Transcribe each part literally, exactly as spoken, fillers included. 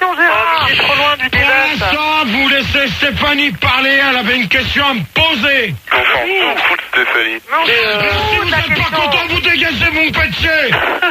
question, Gérard. C'est trop loin du débat. Pour l'instant, vous laissez Stéphanie parler, elle avait une question à me poser. On s'en fout de Stéphanie. Non, Mais, euh, c'est Si fou, vous ta n'êtes pas question. content, vous dégagez mon péché.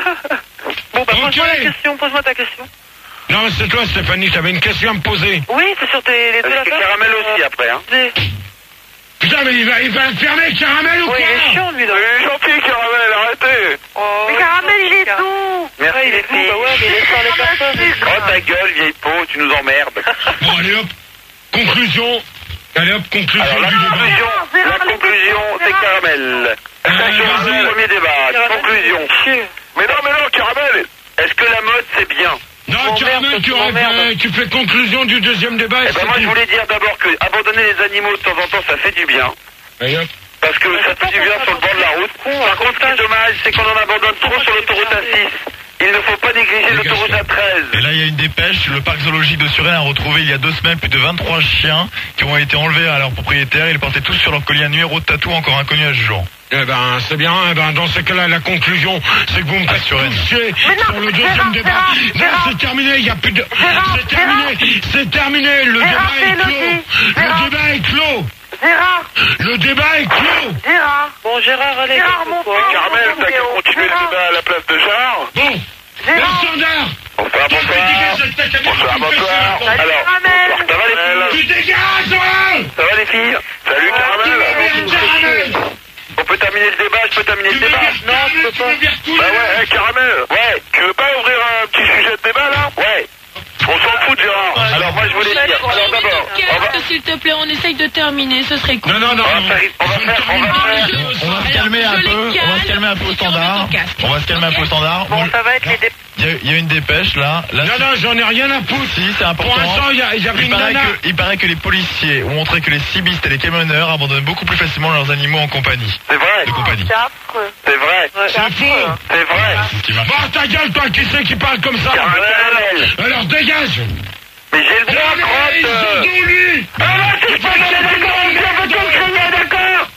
Bon, bah, pose-moi Ok. la question, pose-moi ta question. Non, c'est toi, Stéphanie, t'avais une question à me poser. Oui, c'est sur tes, les deux Avec affaires. Caramel aussi après, hein. Des- Putain, mais il va, il va le fermer, Caramel, ou Oui, il est quoi? chiant, lui, là. Il est gentil, Caramel, arrêtez. Oh, Mais Caramel, il est doux. Merci Ouais, il les est doux, filles. bah ouais, mais il laisse parler personne. Oh ta gueule, vieille peau, tu nous emmerdes. Bon, allez hop, conclusion. Allez hop, conclusion Alors la du débat. conclusion, la conclusion, c'est Caramel. Sur vas-y. le premier débat, Caramel, conclusion. chier. Mais non, mais non, Caramel, est-ce que la mode c'est bien? Non, m'emmerdes, Caramel, tu tu, aurais m'emmerdes. fait- tu fais conclusion du deuxième débat. et Eh ben c'est moi je tout. voulais dire d'abord que abandonner les animaux de temps en temps ça fait du bien. Allez hop. Parce que ça fait du bien sur le bord de la route. Par contre, ce qui est dommage, c'est qu'on en abandonne trop sur l'autoroute A six. Il ne faut pas négliger l'autoroute A treize. Et là, il y a une dépêche. Le parc zoologique de Suresnes a retrouvé il y a deux semaines plus de vingt-trois chiens qui ont été enlevés à leurs propriétaires. Ils portaient tous sur leur collier un numéro de tatou encore inconnu à ce jour. Eh ben, c'est bien. Eh ben, dans ce cas-là, la conclusion, c'est que vous me faites Assurément. toucher Mais non, sur le deuxième Gérard, débat. Gérard, Non, Gérard. c'est terminé. Il n'y a plus de. Gérard, C'est terminé. C'est terminé. Le Gérard, débat est c'est clos. Elodie. Le Gérard. débat est clos. Gérard, Le débat est clos. Gérard. Bon, Gérard, allez, Gérard, qu'est-ce mon que quoi frère. Carmel, t'as qu'à continuer le débat à la place de Gérard. Bon. Gérard. Le standard. Bonsoir, bonsoir. Bonsoir, bonsoir. Salut, Alors, Caramel. bonsoir, ça va les filles? Tu dégages, ouais. Ça va les filles? Salut Tu Caramel. veux bien, Caramel. On peut terminer le débat, je peux terminer Tu le veux débat? bien, Non, je peux tu pas. veux bien couler. Bah ouais, hey, Caramel. Ouais, tu veux pas ouvrir un petit sujet de débat là? Ouais. On s'en fout Gérard. Alors moi je voulais dire, alors d'abord, on va... S'il te plaît, on essaye de terminer, ce serait cool. Non, non, non. On va faire, on va faire, on va faire... On va se calmer un peu. On va se calmer un peu au standard. On va se calmer un peu au standard. Bon, ça va être les débats. Il y, a- il y a une dépêche là. Là, Non, non, j'en ai rien à foutre. si, c'est important. Pour l'instant, il y, a- il y avait Il une paraît, nana. que, il paraît que les policiers ont montré que les cibistes et les camionneurs abandonnent beaucoup plus facilement leurs animaux en compagnie. C'est vrai, De compagnie. C'est affreux. c'est vrai, C'est faux. c'est vrai. Qui va- Bon, ta gueule, toi, qui c'est qui parle comme ça? Caramel. Alors, dégage. Mais j'ai le droit, Ils crotte. sont tous, lui. Ah là, c'est pas bien d'accord, on vient de crier, d'accord.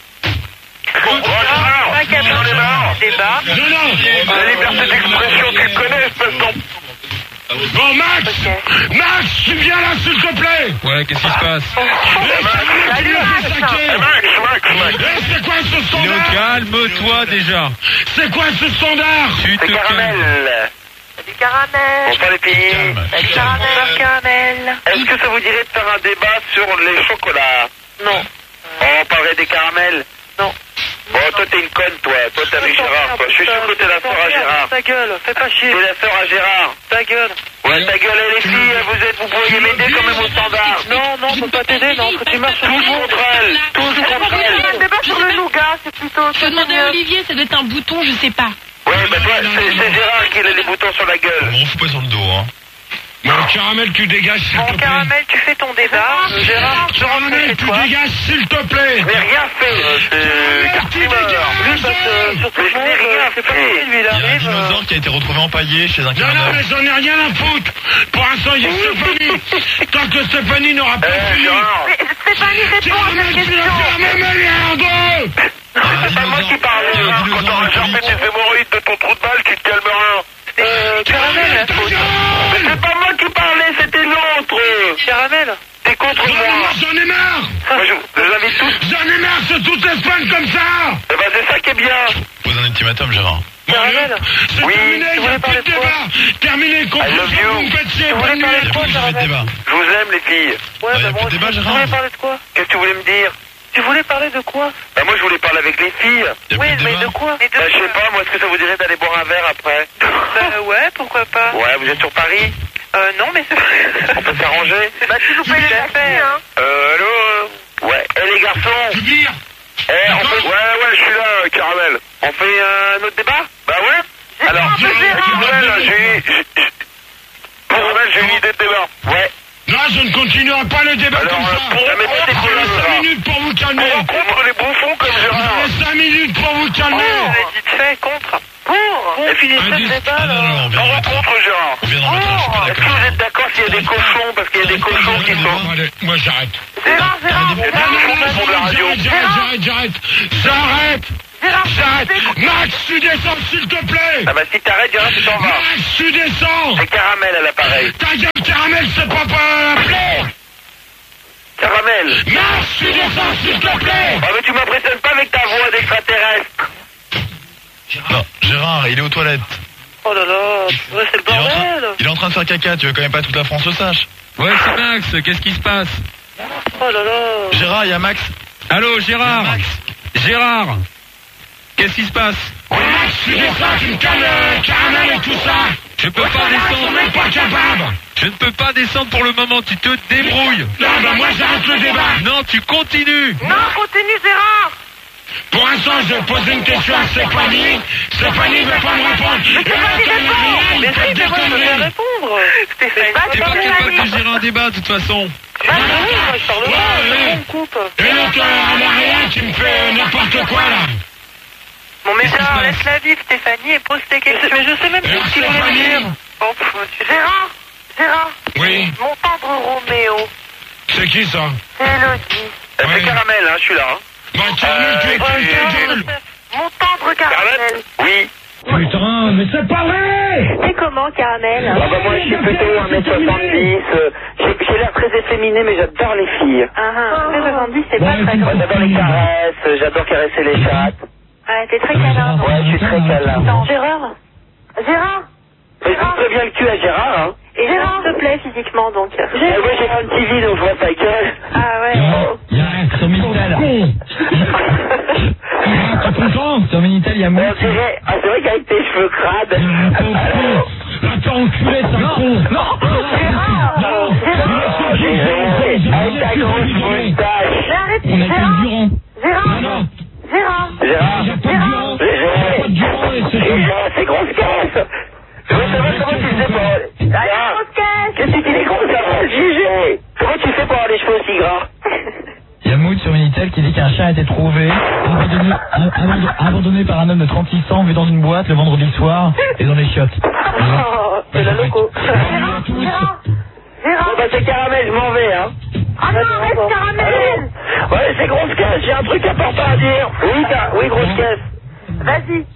Bon, Gérard, Pas qu'à j'en ai marre. débat. Non, non. La liberté d'expression, tu le connais, espèce d'en... Bon, Max. Max, tu viens là, s'il te plaît. Ouais, qu'est-ce qui se passe? Salut, Max. Eh, Max, Max, Max. Eh, c'est quoi ce Léo, standard? calme-toi déjà. C'est quoi ce standard? Tu te C'est calmes. Caramel. Salut, Caramel. Bonsoir les filles. Salut, Caramel. Caramel. Est-ce que ça vous dirait de faire un débat sur les chocolats? Non. On parlerait des caramels? Non. Bon, toi t'es une conne, toi. Toi t'es avec Gérard, toi. Je suis sûr que t'es la sœur à Gérard. Ta gueule, fais pas chier. T'es la sœur à Gérard. Ta gueule. Ouais, ta gueule, et les filles, vous êtes, vous pourriez m'aider quand même au standard. Non, non, on peut pas t'aider, non, que tu marches sur Tous le contre elle. Tous contre Il y a un elle. débat sur le nougat, c'est plutôt... Je peux demander à Olivier, ça doit être un bouton, je sais pas. Ouais, bah toi, c'est c'est Gérard qui a les boutons sur la gueule. On fout pas sur le dos, hein. Bon, Caramel, tu dégages, s'il Bon, te plaît. Caramel, tu fais ton débat. Euh, Gérard, tu rentres Caramel, chez tu toi. dégages, s'il te plaît. Je n'ai rien fait. C'est tu Cartimer. dégages. Lui, parce que sur tout Mais le je monde, n'ai rien euh, c'est pas fait. lui, lui, il Il y a un arrive. euh, dinosaure qui a été retrouvé empaillé chez un Non, non, camionneur. mais j'en ai rien à foutre. Pour l'instant, il y a Stéphanie. Tant que Stéphanie n'aura pas Eh, fini. Gérard. Mais Stéphanie, réponds à Caramel, cette tu vas question. fermer mes merdes. C'est pas moi qui parle, Il y a un Gérard. Quand dinosaure t'auras chopé alcoolique. tes hémorroïdes de ton trou de balle, tu te calmeras. Euh, Caramel. Ta gueule. Mais c'est pas moi qui parlais, c'était l'autre. Caramel. T'es contre Non, mais moi. moi, j'en ai marre. Moi, je, je vous invite tous. J'en ai marre, c'est toute l'Espagne comme ça. Eh ben, c'est ça qui est bien. Pose un ultimatum, Gérard. Caramel. C'est Oui, terminé, tu il n'y a voulais plus parler de de quoi? débat. Terminé, I love conclusion, you. vous me faites chier, Tu voulais bonne parler nuit. de quoi, Il y a plus de Caramel? débat. Je vous aime, les filles. Ouais, Ah, y a bah plus moi de aussi. débat, Tu Gérard. voulais parler de quoi? Qu'est-ce que tu voulais me dire? Tu voulais parler de quoi? Bah, moi, je voulais parler avec les filles. Il y a Oui, plus de mais débat. de quoi? Bah, je sais pas, moi, est-ce que ça vous dirait d'aller boire un verre après? Bah ouais, pourquoi pas? Ouais, vous êtes sur Paris? Euh, non, mais c'est... On peut s'arranger? Bah, tu nous payes les taxis, hein. Euh, allô? euh, Ouais. Eh, les garçons? Je veux dire, Eh, on fait... Ouais, ouais, je suis là, euh, Caramel. On fait euh, un autre débat? Bah ouais. Alors, un peu Gérard. Caramel, j'ai... j'ai- j'ai- Caramel, j'ai une idée de débat. Ouais. non, je ne continuerai pas le débat Alors, comme euh, ça. pour- la méthode est Vous avez cool, cinq Gérard. minutes pour vous calmer. On rencontre les bouffons comme Vous Gérard. avez cinq minutes pour vous Oh, calmer. vite fait, contre. Pour. Bon, finissez Un le dix. débat, Ah non, non, là. on vient On d'en mettre un. rencontre Gérard. On vient d'en mettre un, je suis pas Est-ce que vous d'accord. êtes d'accord qu'il y a des cochons? Parce qu'il y a des cochons qui sont... Bon, allez, moi j'arrête. Gérard, Gérard, Il y a des Gérard, cochons qui font de la radio. J'arrête, j'arrête, j'arrête, j'arrête. Gérard, J'arrête. c'est- Max, tu descends, s'il te plaît. Ah bah si t'arrêtes, Gérard, tu t'en vas. Max, tu descends. C'est Caramel à l'appareil. Ta gueule, Caramel. Caramel. Merci, descends, s'il te plaît. Ah mais tu m'impressionnes pas avec ta voix d'extraterrestre. Non, Gérard, il est aux toilettes. Oh là là, ouais, c'est le Il est, en train, bordel. il est en train de faire caca, tu veux quand même pas que toute la France le sache. Ouais, c'est Max, qu'est-ce qui se passe? Oh là là. Gérard, il y a Max. Allô, Gérard? Gérard? Qu'est-ce qui se passe? Max, tu descends, tu me cales le caramel et tout ça. Je peux pas Je suis descendre. même pas capable. Je ne peux pas descendre pour le moment, tu te débrouilles. Non, bah moi j'arrête le débat. Non, tu continues. Non, continue, Gérard. Pour l'instant, je pose une question à Stéphanie. Stéphanie ne veut pas me répondre. Mais Stéphanie répond. Mais si, mais moi je veux bien répondre. Stéphanie, T'es pas capable de gérer un débat de toute façon. Bah oui, moi je parle Ouais, pas, ouais. on me coupe. Et l'autre à l'arrière qui me fait n'importe quoi là. Bon mais Qu'est-ce qui se Gérard, passe? laisse-la vivre Stéphanie et pose tes questions. Mais je sais même Alors, pas ce qu'il voulait Stéphanie. dire. Oh, pff, tu sais. Gérard, Gérard, Oui, mon tendre Roméo, c'est qui ça? c'est Elodie. Euh, Ouais. C'est Caramel, hein, je suis là. Hein. Bah Caramel, tu es Euh, qui ta gueule? Mon tendre Caramel. Caramel. Oui. Putain, mais c'est pas vrai. C'est comment, Caramel? Ah bah moi je suis plutôt un mètre soixante-dix, euh, j'ai j'ai l'air très efféminé mais j'adore les filles. Ah ah, un soixante-dix, c'est pas Ouais, très tu- grand. Moi j'adore les caresses, euh, j'adore caresser les chattes. Ah, t'es très câlin. Ouais, je suis très câlin. Non, Gérard. Gérard. Mais je vous préviens le cul à Gérard, hein. Et Gérard te plaît physiquement, donc. Eh ouais, j'ai un T V donc je vois sa gueule. Ah ouais. Il y a un sur Minitel. T'es content? Sur Minitel, il y a Bon, mon. c'est vrai, ah, c'est vrai qu'avec tes cheveux crades. Attends, enculé, ça con. Non, Gérard. Oh, Gégé, avec ta grosse moustache. Mais arrête, On a été Gérard. Durand. Gérard. Non, non. Gérard. Gérard, Il y a pas de Durand. Il y a pas de Gégé, Durand et c'est Gégé, c'est grosse caisse. Oui, c'est vrai, comment tu fais pour... Allez, Gérard, grosse caisse. qu'est-ce que tu dis grosse caisse, Gégé? Comment tu fais pour avoir les cheveux aussi gras? Il y a Mood sur Minitel qui dit qu'un chien a été trouvé, abandonné, abandonné, abandonné par un homme de trente-six ans vu dans une boîte le vendredi soir et dans les chiottes. Oh, c'est la loco. Gérard. Gérard. Gérard. Bon bah c'est Caramel, je m'en vais, hein. Ah non, reste Caramel. Ouais, c'est grosse caisse, j'ai un truc important à dire. Oui, car... oui, grosse caisse. Vas-y.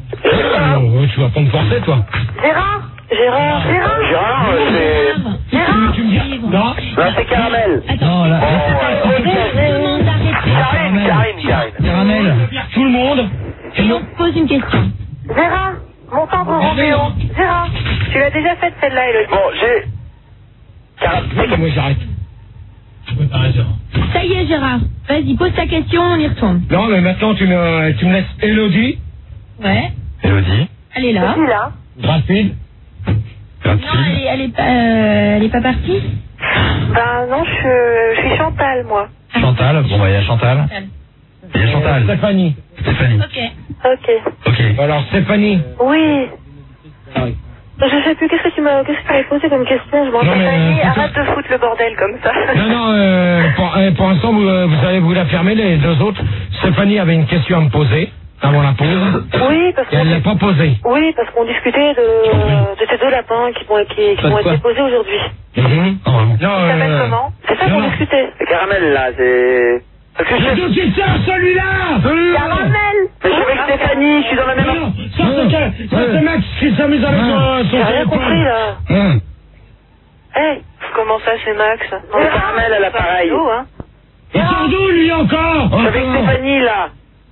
Oh, tu vas pas me forcer, toi. Gérard. Gérard. Gérard. Gérard, euh, c'est... Gérard. Tu me dis... Non. Non, c'est Caramel. Non, là, Bon, ouais, ok. Karine, Karine, Karine. Caramel. Tout le monde. Et on pose une question. Gérard. Mon tendre Roméo. Gérard. Tu l'as déjà faite celle-là, Elodie. Bon, j'ai... Caramel. Moi, j'arrête. Je peux t'arrêter. Ça y est, Gérard. Vas-y, pose ta question, on y retourne. Non, mais maintenant, tu me, tu me laisses Elodie. Ouais. Elodie. Elle est là. Qui là? Rapide. Non, elle est, elle est pas, euh, elle est pas partie. Ben non, je, je suis Chantal, moi. Chantal. Bon, bah, il y a Chantal. Il y a Chantal. Stéphanie. Stéphanie. Ok. Ok. Ok. Alors, Stéphanie. Oui. Ah oui. Je sais plus, qu'est-ce que tu m'as, qu'est-ce que tu m'avais posé comme question? Je m'en Non, mais, Stéphanie, euh, arrête de foutre le bordel comme ça. Non, non, euh, pour, euh, pour l'instant, vous, euh, vous allez vous la fermer, les deux autres. Stéphanie avait une question à me poser avant la pause. Oui, parce Et elle qu'on l'a pas posée. oui, parce qu'on discutait de, de ces deux lapins qui vont, qui, qui Pas de vont quoi? être déposés aujourd'hui. Mhm. Oh, vraiment. Non, Ils s'appellent euh... comment? C'est ça non, qu'on non. discutait. C'est Caramel, là, c'est... Parce que je C'est suis... tout qui sort, celui-là. Celui-là. Caramel. Mais je suis avec Stéphanie, je suis dans la même... Non, non, ça, c'est quel- ça, c'est Max qui s'amuse avec son, son J'ai rien compris téléphone. là. Hum. Eh, comment ça c'est Max? Non, C'est Caramel à l'appareil. c'est hein. Il sort d'où, lui, encore? Je suis avec Encore. Stéphanie, là.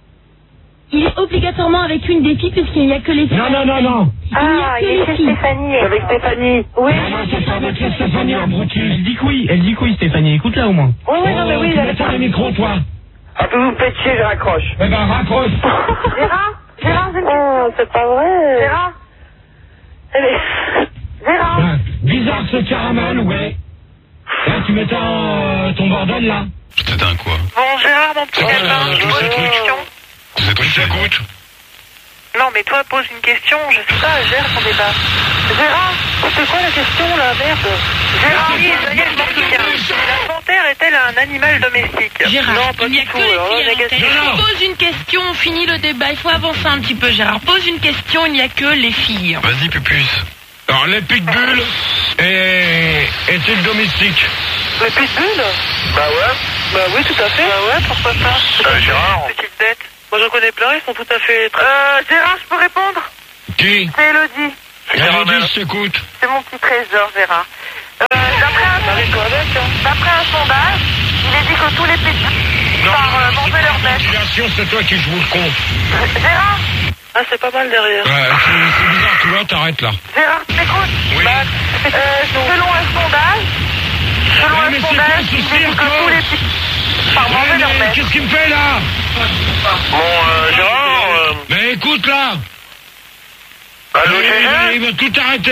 Il est obligatoirement avec une des filles puisqu'il n'y a que les filles. Non, non, non, non. Il n'y a Ah, que il est les chez filles. Stéphanie. Je suis avec Stéphanie. Oui. Non, c'est pas avec la Stéphanie, abruti. Elle dit que oui. Elle dit que oui, Stéphanie. Écoute-la au moins. Oui, oui, non, mais oui, tu il mets avait pas le micro, toi. Ah, puis vous me faites chier, je raccroche. Eh ben, raccroche. Gérard, Gérard, j'ai une question. Oh, c'est pas vrai. Gérard. Eh bien, Gérard. Ouais. Bizarre, ce caramel, ouais. Là, tu mets ton, ton bordel, là. C'était un quoi? Bon, Gérard, mon petit Oh là lapin, là, je je pose sais une tout. question. C'est toi qui ça coûte? Non, mais toi, pose une question, je sais pas, gère ton débat. Gérard, c'est quoi la question, là, merde? Gérard, oui, ça y est, je m'en souviens. La panthère est-elle un animal domestique? Gérard, Non, pas il n'y a du que tout. les Alors là, filles à négatif. l'antenne. Non, non. Pose une question, on finit le débat. Il faut avancer un petit peu, Gérard. Pose une question, il n'y a que les filles. Vas-y, Pupus. Alors, les pitbulls est, est-il domestique? Le pitbull? Bah ouais. Bah oui, tout à fait. Bah ouais, pourquoi pas? Euh, Gérard. Petite bête. Moi, j'en connais plein, ils sont tout à fait... très- Euh, Gérard, je peux répondre? Qui? C'est Elodie. Elodie, je t'écoute. C'est mon petit trésor, Gérard. Euh, d'après un, Arrête-toi avec, hein. d'après un sondage, il que tous les petits par euh, manger leur bête. Conciliation, c'est toi qui joues le con. Gérard Ah, c'est pas mal derrière. Ouais, c'est c'est bizarre, tu vois, t'arrêtes là. Gérard, t'écoutes Oui. Bah, euh, selon un sondage, selon Ouais, un mais c'est sondage, quoi ce il dit cirque, que tous là les petits par Ouais, manger leur mais bête. qu'est-ce qu'il me fait là? Bon, euh, Gérard, euh, Mais écoute là. allô, il, Gégé va, il va tout arrêter.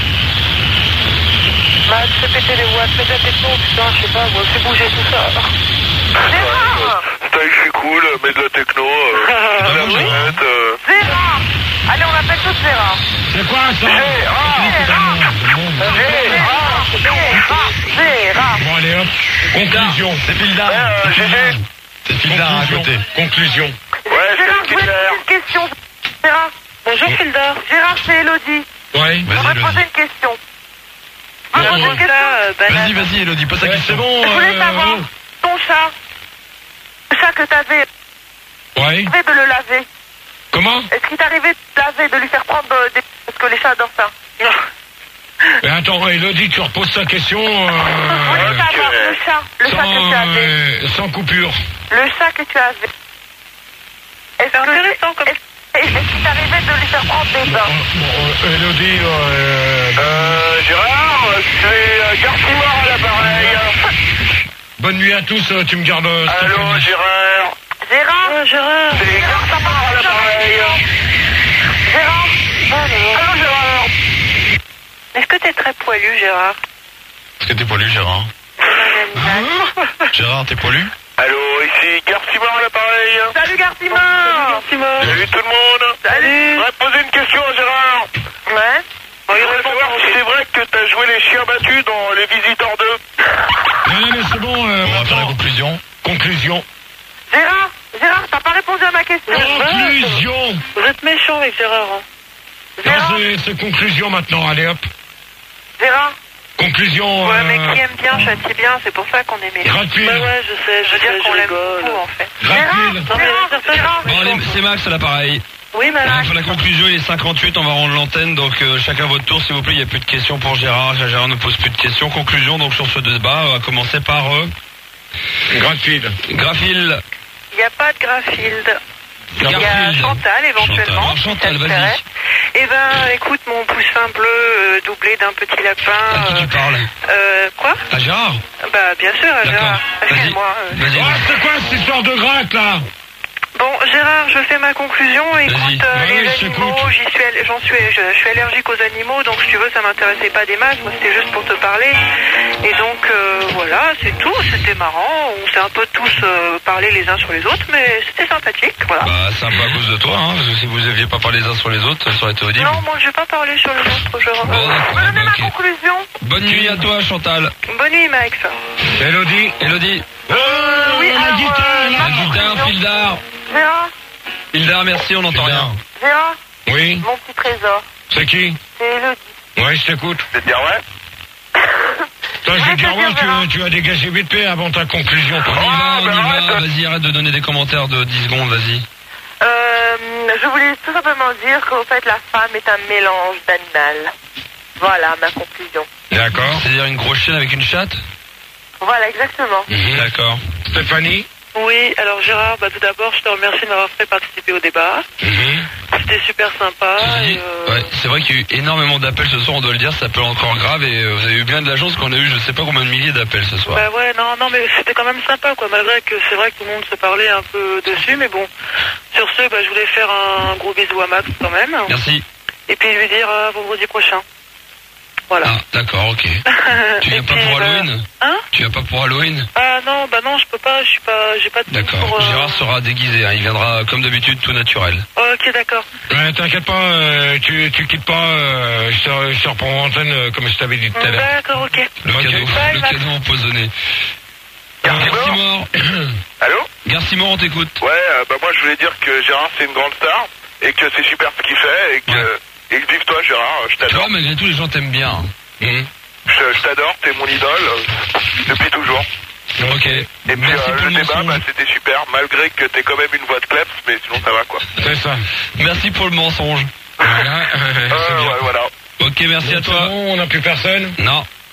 Bah, tu fais péter les watts, fais de la techno, putain, je sais pas, moi, fais bouger tout ça. Gérard Style, je suis cool, mets de la techno, euh, Ah, de la oui. planète, euh... Gérard Allez, on l'appelle tous Gérard. C'est quoi ça? Gérard Gérard Gérard Gérard Bon allez hop. Conclusion. C'est Ouais, Fildar. euh, Gégé C'est Fildar à Conclusion. côté. Conclusion. Ouais, Gérard, c'est je voulais te clair. poser une question. Gérard Bonjour, Fildar. Gérard, c'est Elodie. Ouais. Je Vas-y, voudrais te poser Elodie. une question. Ah, Je voudrais poser une question. euh, banane. Vas-y, vas-y, Elodie, pose ta Ouais, c'est question. bon. Je voulais euh, savoir, allô ton chat, le chat que t'avais, Ouais. t'arrivait de le laver. Comment? Est-ce qu'il t'arrivait de laver, de lui faire prendre euh, des... Parce que les chats adorent ça. Mais attends, Elodie, tu reposes ta question. Je Euh, voulais savoir, le chat, le chat que sans, tu avais. euh, sans coupure. Le chat que tu avais. Est-ce C'est que... intéressant comme... Est-ce est-ce qu'il t'arrivait de lui faire prendre des bains? Bon, euh, Elodie, euh, Euh, Gérard, c'est euh, Garcimore à l'appareil. bonne nuit à tous. euh, Tu me gardes. euh, cet Allô, après-midi. Gérard. Gérard Ah, Gérard. C'est Garcimore à l'appareil. Gérard Allô, Gérard. Est-ce que t'es très poilu, Gérard? Est-ce que t'es poilu, Gérard? Gérard, t'es poilu? Allô, ici Garcimore à l'appareil. Salut Garcimore. Salut tout le monde. Salut. Je voudrais te poser une question à Gérard. Ouais. Je voudrais savoir si c'est vrai que t'as joué les chiens battus dans Les Visiteurs deux. Non, non, mais c'est bon. euh, Bon, attends la attends. conclusion. Conclusion. Gérard, Gérard, t'as pas répondu à ma question. Conclusion. Vous êtes méchant avec Gérard. Hein. Non, Gérard, c'est- c'est conclusion maintenant. Allez hop. Gérard, Conclusion. Ouais, euh, mais qui aime bien, châtie bien, c'est pour ça qu'on est méchant. Gratuit. Bah ouais, je sais, je veux dire sais, qu'on je l'aime rigole. beaucoup, en fait. Gratuit. Gérard, Non, mais Gérard, certains- Gérard. Bon, allez, c'est Max à l'appareil. Oui, Voilà, madame. pour la conclusion, il est cinquante-huit, on va rendre l'antenne, donc euh, chacun votre tour, s'il vous plaît, il n'y a plus de questions pour Gérard, Gérard ne pose plus de questions. Conclusion, donc sur ce débat, on va commencer par euh, Gratuit. Graphil. Il n'y a pas de Grafield. Il y a Garfield. Chantal, éventuellement. Chantal, si Chantal, ça te vas-y. plairait. Eh ben, écoute, mon poussin bleu euh, doublé d'un petit lapin. À qui tu euh, parles? euh, quoi? À Gérard? Bah, bien sûr, à D'accord. Gérard. Vas-y. Excuse-moi. euh. Vas-y. Oh, c'est quoi cette histoire de gratte là? Bon, Gérard, je fais ma conclusion. Écoute, Vas-y. euh, Ouais, les ouais, je animaux, t'écoute. j'y suis, all- j'en suis, je, je suis allergique aux animaux, donc si tu veux, ça m'intéressait pas des masses. Moi, c'était juste pour te parler. Et donc, euh, voilà, c'est tout. C'était marrant. On s'est un peu tous euh, parlé les uns sur les autres, mais c'était sympathique. Voilà. Bah, c'est un peu à cause de toi, hein, parce que si vous aviez pas parlé les uns sur les autres, ça aurait été audible. Non, moi, je vais pas parler sur les autres. Je... Bon, Euh, d'accord, Je vais donner bah, ma ok. conclusion. Bonne nuit à toi, Chantal. Bonne nuit, Max. Elodie. Elodie. Euh, oui, la alors, guitare, euh, là. La guitare, Fildar. Gérard, Fildar, merci, on n'entend rien. Gérard, Oui. mon petit trésor. C'est qui? C'est Elodie. Oui, je t'écoute. C'est dire ouais. Toi, je vais Ouais, te dire, c'est ouais, bien, Gérard. tu, tu as dégagé vite fait avant ta conclusion. On y toi. va, Ah, on bah, y va. arrête. Vas-y, arrête de donner des commentaires de dix secondes, vas-y. Euh, je voulais tout simplement dire qu'au fait, la femme est un mélange d'animal. Voilà ma conclusion. D'accord. C'est-à-dire une grosse chienne avec une chatte? Voilà, exactement. Mhm. D'accord. Stéphanie. Oui, alors Gérard, bah, tout d'abord, je te remercie de m'avoir fait participer au débat. Mhm. C'était super sympa. Ceci Et, dit, euh, ouais, c'est vrai qu'il y a eu énormément d'appels ce soir, on doit le dire, ça peut encore grave et euh, vous avez eu bien de la chance qu'on a eu je sais pas combien de milliers d'appels ce soir. Bah ouais, non, non, mais c'était quand même sympa, quoi, malgré que c'est vrai que tout le monde se parlait un peu dessus, mais bon. Sur ce, bah, je voulais faire un gros bisou à Max quand même. Merci. Et puis lui dire à vendredi prochain. Voilà. Ah, d'accord, ok. Tu viens Et pas puis, pour bah, Halloween? Hein? Tu viens pas pour Halloween? Ah non, bah non, je peux pas, je suis pas, j'ai pas de temps D'accord. pour... euh, Gérard sera déguisé, hein, il viendra comme d'habitude tout naturel. Ok, d'accord. Ouais, t'inquiète pas, euh, tu, tu quittes pas, euh, je te, je te reprends en antenne euh, comme je t'avais dit tout à l'heure. D'accord, ok. Le Ok. cadeau, Bye, le Max. cadeau empoisonné. Garcimore. Garcimore. Allô? Garcimore, on t'écoute. Ouais, euh, bah moi je voulais dire que Gérard c'est une grande star et que c'est super ce qu'il fait et que, Ouais. et que vive toi Gérard, je Tu vois, t'adore. malgré tout, les gens t'aiment bien. Mhm. Je, je t'adore, t'es mon idole euh, depuis toujours. Ok. Et puis Merci euh, pour le le débat, mensonge. bah, c'était super, malgré que t'es quand même une voix de kleps, mais sinon ça va quoi. C'est ça. Merci pour le mensonge. Voilà. Euh, c'est bien. ouais, voilà. Ok, merci à C'est toi. bon, on n'a plus personne. Non.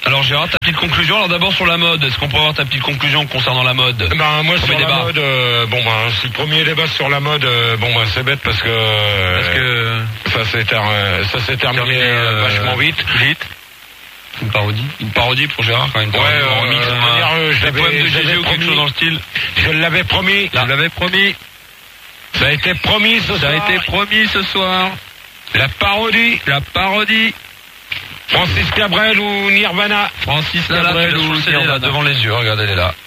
Alors Gérard, ta petite conclusion, alors d'abord sur la mode, est-ce qu'on peut avoir ta petite conclusion concernant la mode? Ben moi Premier sur la débat. mode, euh, bon ben c'est le premier débat sur la mode, euh, bon ben c'est bête parce que, euh, Parce que... ça s'est ter- ça s'est terminé Terminé, euh, euh, vachement vite. Vite. Une parodie Une parodie pour Gérard quand même. Une Ouais, parodie, euh, en remix, euh, un- dire, euh, je des l'avais- poèmes de je G G l'avais ou quelque promis. chose dans le style. Je l'avais promis. Je l'avais promis. Ça a été promis ce Ça a soir. été promis ce soir. La parodie. La parodie. Francis Cabrel ou Nirvana. Francis Là, là, Cabrel tu l'as ou sur le C D, Nirvana. là, Devant les yeux, regardez, elle est là.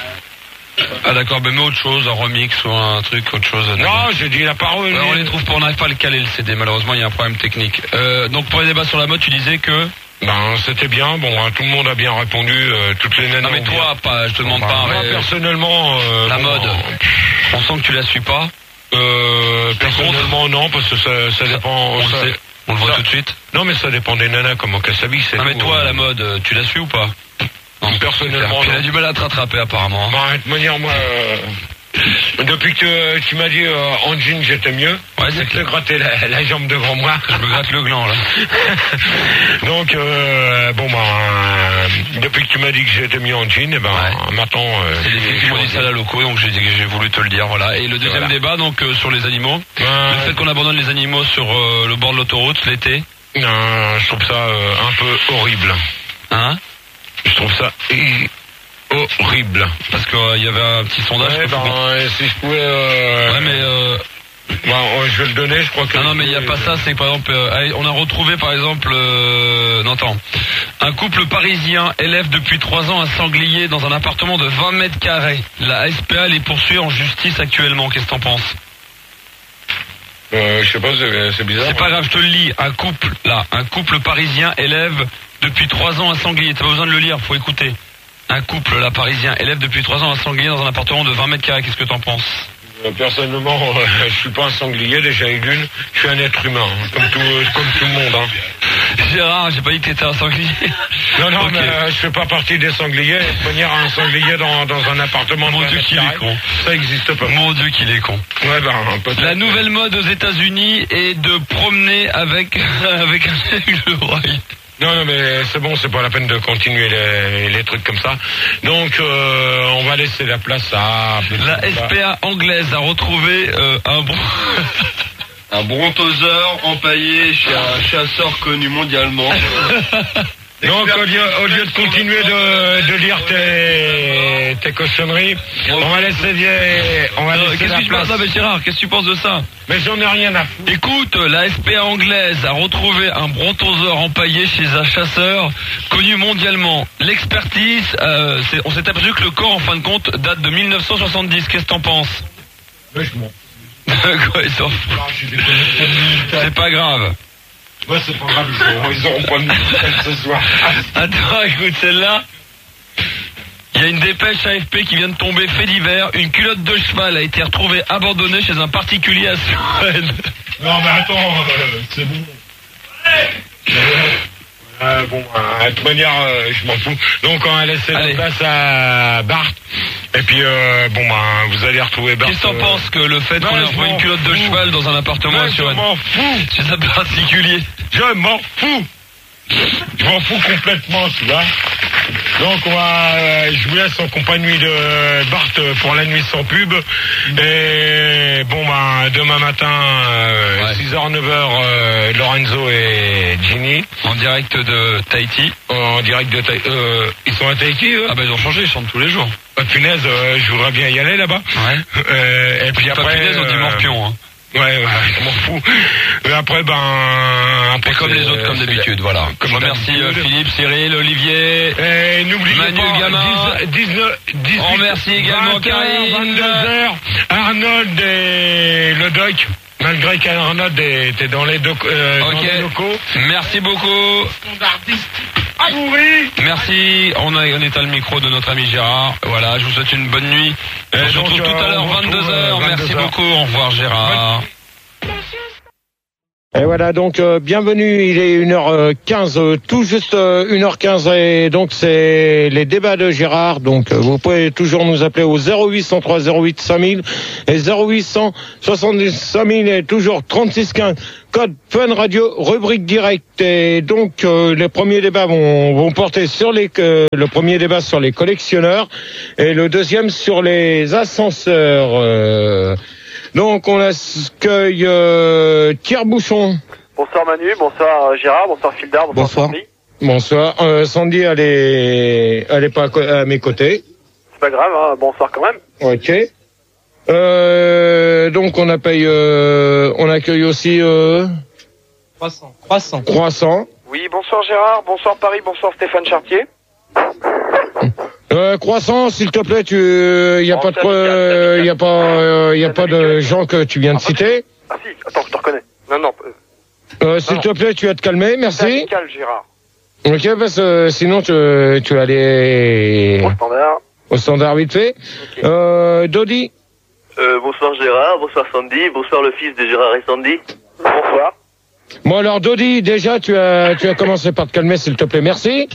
Ah d'accord, ben mais autre chose, un remix ou un truc, autre chose. Non, j'ai dit la parodie. Ouais, on les trouve pas, on n'arrive pas à le caler le C D, malheureusement il y a un problème technique. Euh, donc pour les débats sur la mode, tu disais que... Ben c'était bien, bon hein, tout le monde a bien répondu, euh, toutes les nanas. Non mais ont toi, bien- pas, je te demande Enfin, pas un moi, ré- personnellement, euh, la bon, mode. ben, On sent que tu la suis pas. Euh, personnellement non, parce que ça, ça dépend. On le ça- sait, on le voit ça- tout de suite. Non mais ça dépend des nanas comment qu'elles s'habillent. c'est Non mais tout, toi, euh. la mode, euh, tu la suis ou pas? Non, Personnellement, tu non. as du mal à te rattraper apparemment. Bah, de toute manière, moi, euh, depuis que tu m'as dit euh, en jean j'étais mieux, Ouais, je c'est te clair. gratter la, la jambe devant moi. Je me gratte le gland là. Donc euh, bon bah euh, depuis que tu m'as dit que j'étais mieux en jean, et ben Ouais. maintenant euh, C'est les filles qui m'ont dit ça à la loco, donc j'ai j'ai voulu te le dire, voilà. Et le deuxième Voilà. débat, donc euh, sur les animaux. ben, Le fait qu'on abandonne les animaux sur euh, le bord de l'autoroute l'été. non, je trouve ça euh, un peu horrible. Hein? Je trouve ça hi- horrible. Parce qu'il y avait un petit sondage. Ouais, que faut ben, qu'on- euh, si je pouvais. Euh, Ouais, mais euh, ben, ouais, je vais le donner, je crois que. non, non, mais il n'y a pas ça. C'est que par exemple, euh, allez, on a retrouvé par exemple, euh, non, attends, un couple parisien élève depuis trois ans un sanglier dans un appartement de vingt mètres carrés. La S P A les poursuit en justice actuellement. Qu'est-ce que t'en penses? Euh, je sais pas, c'est c'est bizarre. C'est pas grave, je te le lis. Un couple, là, un couple parisien élève depuis trois ans un sanglier. T'as pas besoin de le lire, faut écouter. Un couple, là, parisien, élève depuis trois ans un sanglier dans un appartement de vingt mètres carrés. Qu'est-ce que t'en penses? Euh, Personnellement, euh, je suis pas un sanglier, déjà une lune, je suis un être humain, hein, comme tout, euh, comme tout le monde. Hein. Gérard, j'ai pas dit que t'étais un sanglier. Non, non, Ok. mais euh, je fais pas partie des sangliers. De manière un sanglier dans, dans un appartement Mon de Dieu, vingt qu'il est mètres carrés, con. ça existe pas. Mon Dieu, qu'il est con. Ouais, ben, peut-être. La nouvelle mode aux États-Unis est de promener avec avec un aigle royal. Non, non, mais c'est bon, c'est pas la peine de continuer les, les trucs comme ça. Donc, euh, on va laisser la place à... La S P A anglaise a retrouvé euh, un bon. Un brontosaure empaillé chez un chasseur connu mondialement. Donc, au lieu, au lieu de continuer de, de lire tes, tes cochonneries, on va laisser, des- on va Non, laisser Qu'est-ce la que tu place. penses, non, mais Gérard, qu'est-ce que tu penses de ça? Mais j'en ai rien à foutre. Écoute, la S P A anglaise a retrouvé un brontosaure empaillé chez un chasseur connu mondialement. L'expertise, euh, c'est- on s'est aperçu que le corps, en fin de compte, date de mille neuf cent soixante-dix. Qu'est-ce que t'en penses? Ouais, je m'en Quoi, ils s'en foutent. fous. Je suis déconnecté militaire. C'est pas grave. Ouais, c'est pas grave, ils auront, ils auront pas de militaire ce soir. Attends, écoute, celle-là. Il y a une dépêche A F P qui vient de tomber, fait divers. Une culotte de cheval a été retrouvée abandonnée chez un particulier à Suède. Non, mais attends, euh, c'est bon. Euh, bon, euh, de toute manière, euh, je m'en fous. Donc, on va laisser Allez. la place à Bart. Et puis, euh, bon, bah, vous allez retrouver Bart. Qu'est-ce que t'en euh, penses que le fait ben, qu'on ait je retrouvé une m'en culotte de fous. cheval dans un appartement à Ouais, je Suède m'en fous. chez un particulier? Je m'en fous. Je m'en fous complètement, tu vois. Donc, on va, euh, je vous laisse en compagnie de Bart pour la nuit sans pub. Et bon, bah, demain matin, euh, Ouais. six heures, neuf heures, euh, Lorenzo et Ginny. En direct de Tahiti. En direct de Tahiti. Euh, ils sont à Tahiti, eux? Ah bah ils ont changé, ils chantent tous les jours. Ah, punaise, euh, je voudrais bien y aller là-bas. Ouais. Euh, et puis Pas après. punaise, on dit euh, morpion. Hein. Ouais, ouais, je m'en fous. Et après, ben. Après, Et comme c'est- les autres, comme c'est- d'habitude, voilà. Comme Je remercie euh, d'habitude. Philippe, Cyril, Olivier. Et n'oubliez Manu pas, Gamin. dix, dix-neuf, dix-huit, On remercie également vingt heures, Karine. vingt-deux heures, Arnold et le doc. Malgré qu'Arnold était dans les, doc- euh, dans Ok. les locaux. Merci beaucoup. Pourri. Merci. On, a, on éteint le micro de notre ami Gérard. Voilà, je vous souhaite une bonne nuit. Et on se donc, retrouve tout euh, à l'heure, on retrouve, vingt-deux heures. euh, Merci vingt-deux heures. beaucoup. Au revoir Gérard. Et voilà, donc euh, bienvenue, il est une heure quinze, euh, tout juste euh, une heure quinze, et donc c'est les débats de Gérard. Donc euh, vous pouvez toujours nous appeler au zéro huit cent trois zéro huit cinq mille et zéro huit cent soixante-dix cinq mille et toujours trente-six quinze, code Fun Radio, rubrique direct. Et donc euh, les premiers débats vont, vont porter sur les euh, le premier débat sur les collectionneurs et le deuxième sur les ascenseurs. Euh, Donc on accueille euh, Tire-Bouchon. Bonsoir Manu, bonsoir euh, Gérard, bonsoir Fildar, bonsoir, Bonsoir. Sandy. Bonsoir. Euh, Sandy, elle est, elle est pas à, co- à mes côtés. C'est pas grave, hein, bonsoir quand même. Ok. Euh, donc on accueille, euh, on accueille aussi euh, Croissant. Croissant. Croissant. Oui, bonsoir Gérard, bonsoir Paris, bonsoir Stéphane Chartier. Euh, Croissant, s'il te plaît, tu, y a Oh, pas de, c'est amical, euh, c'est y a pas, euh, y a C'est pas de amical. gens que tu viens de citer. Ah si, attends, je te reconnais. Non, non, Euh, s'il non. te plaît, tu vas te calmer, c'est merci. amical Gérard. Ok, parce que euh, sinon tu, tu vas aller Bon standard. au standard vite fait. Ok. Euh, Dodi. Euh, bonsoir Gérard, bonsoir Sandy, bonsoir le fils de Gérard et Sandy. Bonsoir. Bon alors Dodi, déjà tu as tu as commencé par te calmer s'il te plaît, merci.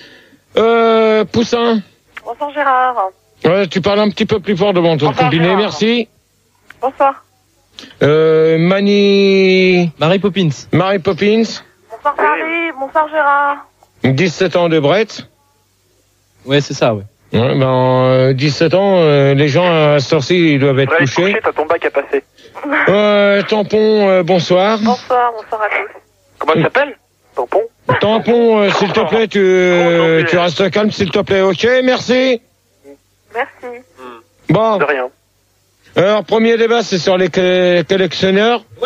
Euh, Poussin, Bonsoir Gérard. ouais, tu parles un petit peu plus fort devant ton Bonsoir, combiné, Gérard. merci. Bonsoir. Euh, Mani, Mary Poppins. Mary Poppins, Bonsoir Paris, bonsoir Gérard. dix-sept ans de Brett. Ouais, c'est ça, ouais. Ouais, ben euh, dix-sept ans, euh, les gens à cette heure-ci ils doivent être Ouais, couchés. couché, t'as ton bac à passer. Euh, Tampon, euh, bonsoir. Bonsoir, bonsoir à tous. Comment ça s'appelle? Tampon. Tampon, euh, s'il te plaît, tu, euh, tu restes calme, s'il te plaît. Ok, merci. Merci. Bon, De rien. alors premier débat, c'est sur les co- collectionneurs. Ouais,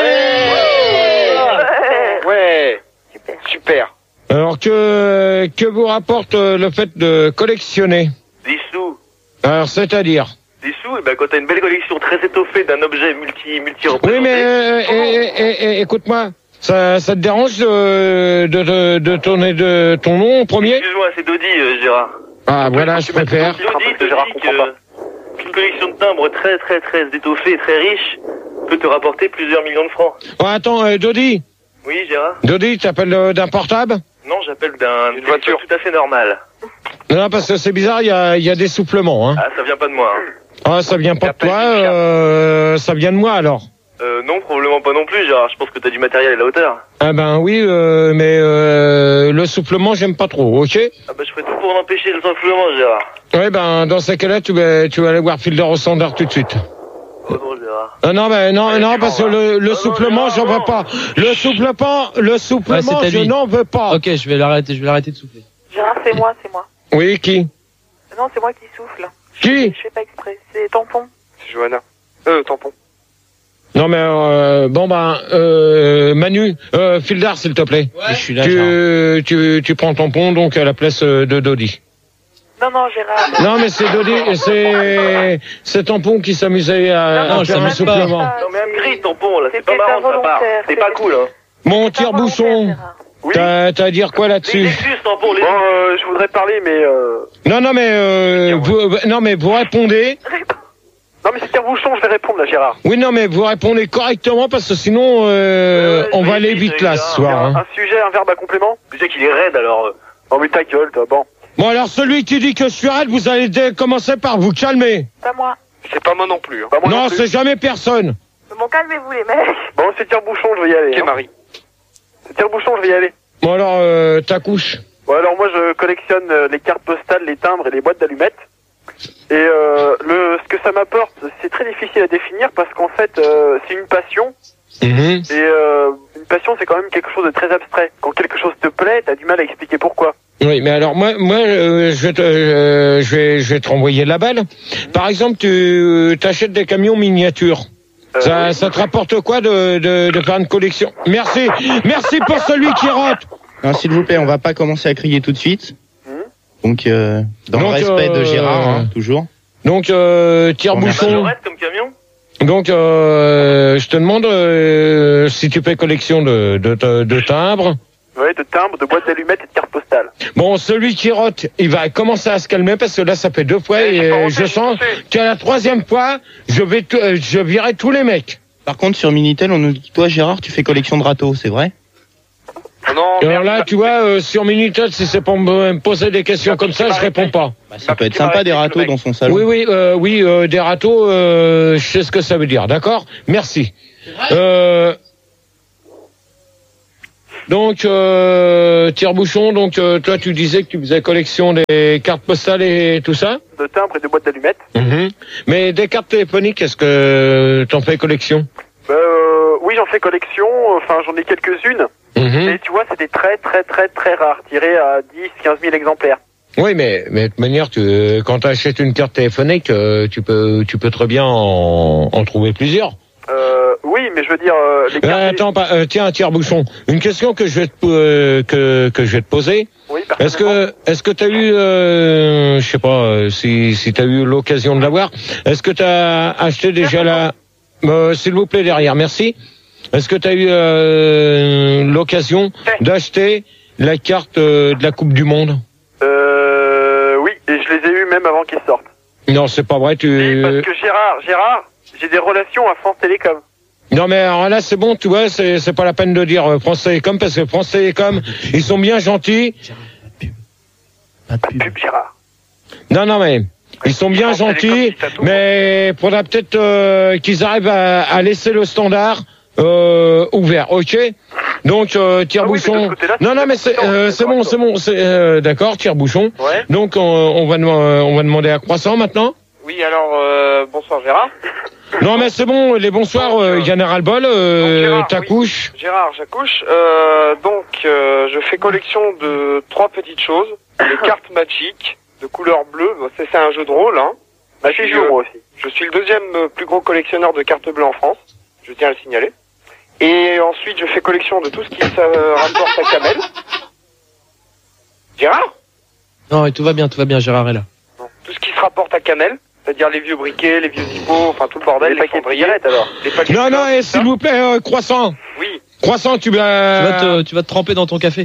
ouais. Ouais. Ouais. Super. Super. Alors que que vous rapporte euh, le fait de collectionner? Des sous. Alors c'est-à-dire? Des sous, et ben quand t'as une belle collection très étoffée d'un objet multi multi représenté. Oui, mais euh, eh, eh, eh, écoute-moi, ça ça te dérange de de, de, de tourner de ton nom en premier? Excuse-moi, c'est Dodi, euh, Gérard. Ah voilà, je préfère. Dodi parce te que Gérard dit comprend que qu'une collection de timbres très très très étoffée et très riche peut te rapporter plusieurs millions de francs. Oh, attends, euh, Dodi, Oui, Gérard. Dodi, t'appelles euh, d'un portable? Non, j'appelle d'un Une voiture. tout à fait normal. Non, parce que c'est bizarre, il y a il y a des soufflements, hein. Ah, ça vient pas de moi. Hein. Ah, ça vient pas de T'appelles toi, du chien. euh, ça vient de moi alors. Euh, non, probablement pas non plus, Gérard. Je pense que t'as du matériel à la hauteur. Ah ben oui, euh, mais euh, le soufflement, j'aime pas trop, ok? Ah bah je ferai tout pour en empêcher le soufflement, Gérard. Ouais, ben dans ces cas-là, tu vas, tu vas aller voir Fielder au standard tout de suite. Oh non, Gérard. Ah non, ben non, Ouais, non, tu parce m'en que vas. le, le Ah non, soufflement, Gérard, j'en veux non. pas. Le soufflement, le soufflement, Ouais, c'est à je lui. n'en veux pas. Ok, je vais l'arrêter, je vais l'arrêter de souffler. Gérard, c'est moi, c'est moi. Oui, qui? Non, c'est moi qui souffle. Qui? Je fais pas exprès. C'est tampon. C'est Johanna. Euh, tampon. Non, mais euh, bon ben, euh, Manu, euh, Fildar, s'il te plaît. Je suis là, Gérard. Tu, tu, tu prends ton pont donc à la place euh, de Dodi. Non, non, Gérard. Non, mais c'est Dodi, c'est c'est Tampon qui s'amusait à, Non, à je faire un s'amuse pas. soufflement. Non mais un gris, tampon, là, c'est C'était pas marrant de sa part. involontaire, C'est pas c'était- cool, hein. Mon C'est pas tire-bouchon, volontaire, Gérard. Oui. t'as t'as à dire quoi Les là-dessus? excuses, tampon, les Bon, euh, je voudrais parler, mais euh... Non, non, mais euh, vous, non, mais vous répondez. Non, mais c'est tire-bouchon, je vais répondre, là, Gérard. Oui, non, mais vous répondez correctement parce que sinon, euh, Ouais, on je va vais aller vite, vite là Gérard. ce soir. un, Hein. un sujet, un verbe à complément. Déjà qu'il est raide, alors... euh, Oh, mais ta gueule, toi, bon. Bon, alors celui qui dit que je suis raide, vous allez dé- commencer par vous calmer. Pas moi. C'est pas moi non plus. Hein. Pas moi Non, non plus. c'est jamais personne. Bon, calmez-vous, les mecs. Bon, c'est tire-bouchon, je vais y aller. Ok, hein. Marie. C'est tire-bouchon, je vais y aller. Bon, alors, euh, ta couche. Bon, alors moi, je collectionne euh, les cartes postales, les timbres et les boîtes d'allumettes. Et euh, le, ce que ça m'apporte, c'est très difficile à définir parce qu'en fait, euh, c'est une passion. Mhm. Et euh, une passion, c'est quand même quelque chose de très abstrait. Quand quelque chose te plaît, t'as du mal à expliquer pourquoi. Oui, mais alors moi, moi, euh, je vais, te, euh, je vais, je vais te renvoyer la balle. Par exemple, tu t'achètes des camions miniatures. Euh, Ça, oui. ça te rapporte quoi de, de, de faire une collection? Merci, merci pour celui qui rentre. Non, s'il vous plaît, on va pas commencer à crier tout de suite. Mhm. Donc, euh, dans Donc, le respect euh, de Gérard, hein, toujours. Donc, euh, tire-bouchon. Lorette comme camion. Donc, euh, je te demande euh, si tu fais collection de, de, de, de timbres. Ouais, de timbres, de boîtes d'allumettes et de cartes postales. Bon, celui qui rote, il va commencer à se calmer parce que là, ça fait deux fois Ouais, et j'ai pas euh, roté, je j'ai sens poussé. qu'à la troisième fois, je vais, t- euh, je virerai tous les mecs. Par contre, sur Minitel, on nous dit, toi, Gérard, tu fais collection de râteaux, c'est vrai? Non, Alors là, tu vois, euh, sur Minitel, si c'est pour me me poser des questions comme ça, je réponds pas. Bah, ça peut être sympa, des râteaux dans son salon. Oui, oui, euh, oui, euh, des râteaux, euh, je sais ce que ça veut dire, d'accord? Merci. Euh, donc, euh, Tire-Bouchon, donc euh, toi, tu disais que tu faisais collection des cartes postales et tout ça? De timbres et de boîtes d'allumettes. Mhm. Mais des cartes téléphoniques, est-ce que t'en fais collection? Euh, oui, j'en fais collection, enfin j'en ai quelques-unes. Mhm. Mais tu vois, c'est des très très très très rares, tirés à dix, quinze mille exemplaires. Oui, mais, mais de toute manière, tu, euh, quand tu achètes une carte téléphonique, euh, tu peux tu peux très bien en, en trouver plusieurs. Euh, oui, mais je veux dire, euh, les cartes... Euh, attends, pas, euh, tiens, Tire-Bouchon, une question que je vais te, euh, que, que je vais te poser. Oui, Est-ce que est-ce que tu as eu, euh, je sais pas, euh, si, si tu as eu l'occasion de l'avoir, est-ce que tu as acheté déjà la... Euh, s'il vous plaît, derrière, merci. Est-ce que tu as eu euh, l'occasion d'acheter la carte euh, de la Coupe du Monde? Euh, oui, et je les ai eus même avant qu'ils sortent. Non, c'est pas vrai, tu... Oui, parce que Gérard, Gérard, j'ai des relations à France Télécom. Non mais alors là c'est bon, tu vois, c'est c'est pas la peine de dire euh, France Télécom parce que France Télécom, ils sont bien gentils. Pas de pub, Gérard. Non non mais ils sont bien gentils, mais faudra peut-être euh, qu'ils arrivent à, à laisser le standard euh, ouvert, ok? Donc euh, Tire-Bouchon. Non non mais c'est euh, c'est bon, c'est bon, c'est euh, d'accord, Tire-Bouchon. Ouais. Donc on, on va dem- on va demander à Croissant maintenant. Oui, alors, euh, bonsoir Gérard. Non mais c'est bon, les bonsoirs, euh, il y en a ras-le-bol, euh, t'accouches. Gérard, j'accouche. Euh, donc, euh, je fais collection de trois petites choses. Des cartes Magic de couleur bleue. Bon, c'est c'est un jeu de rôle, hein. Bah, j'y joue, moi aussi. Je suis le deuxième euh, plus gros collectionneur de cartes bleues en France. Je tiens à le signaler. Et ensuite, je fais collection de tout ce qui se euh, rapporte à Kamel. Gérard? Non, et tout va bien, tout va bien, Gérard est là. Tout ce qui se rapporte à Kamel. C'est-à-dire les vieux briquets, les vieux hippos, enfin tout le bordel, les, paquets de cigarettes, alors. Les paquets Non de non, et s'il vous plaît, euh, Croissant. Oui. Croissant, tu Tu vas vas... te, tu vas te tremper dans ton café.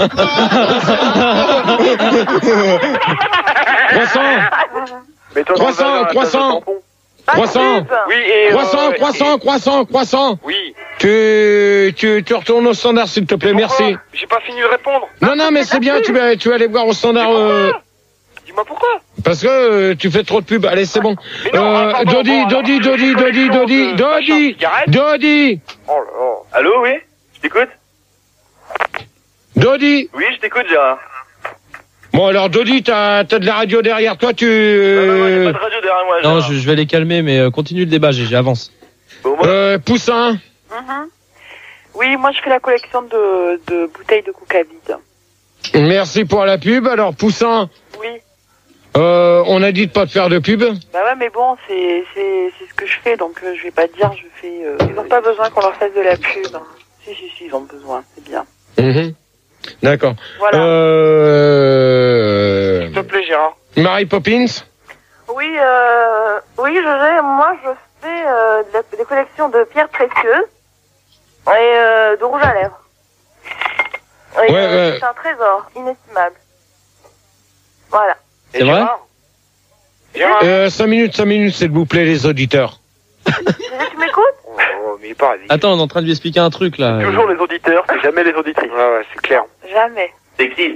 Croissant. Mets-toi dans le Croissant, verre, croissant. un tampon. Croissant. Oui, et... Croissant, euh, croissant, croissant, croissant. Oui. Tu, tu, tu retournes au standard, s'il te plaît, merci. J'ai pas fini de répondre. Non, non, mais c'est bien, tu vas, tu vas aller voir au standard, euh, Dis-moi pourquoi. parce que euh, tu fais trop de pub. Allez, c'est bon. Mais non, Euh, ah, pardon, Dodi, bon, Dodi, alors, Dodi, je fais Dodi, collection Dodi, de Dodi, machin, cigarettes. Dodi, Oh là là. Allô, oui? Je t'écoute? Dodi. Oui, je t'écoute, Gérard. Bon, alors, Dodi, t'as, t'as de la radio derrière toi, tu... Non, non, non, il y a pas de radio derrière moi, Non, Gérard. je, je vais les calmer, mais euh, continue le débat, j'ai j'avance. Bon, moi, Euh, Poussin. Mhm. Oui, moi je fais la collection de, de bouteilles de coca vide. Merci pour la pub. Alors, Poussin, Oui. euh, on a dit de pas te faire de pub. Bah ouais, mais bon, c'est c'est c'est ce que je fais, donc euh, je vais pas te dire, je fais. Euh... Ils ont pas besoin qu'on leur fasse de la pub. Si si si, ils ont besoin, c'est bien. Mhm. D'accord. Voilà. Euh... S'il te plaît, Gérard. Mary Poppins. Oui, euh, oui, je moi je fais euh, de la- des collections de pierres précieuses et euh, de rouge à lèvres. Et, Ouais, euh, ouais. C'est un trésor inestimable. Voilà. C'est vrai? Gérard. Euh, cinq minutes, cinq minutes, s'il vous plaît, les auditeurs. Tu m'écoutes? Oh, mais il est pas ridicule. Attends, on est en train de lui expliquer un truc là. toujours les auditeurs, c'est jamais les auditrices. Ouais, ouais, c'est clair. Jamais. Sexy.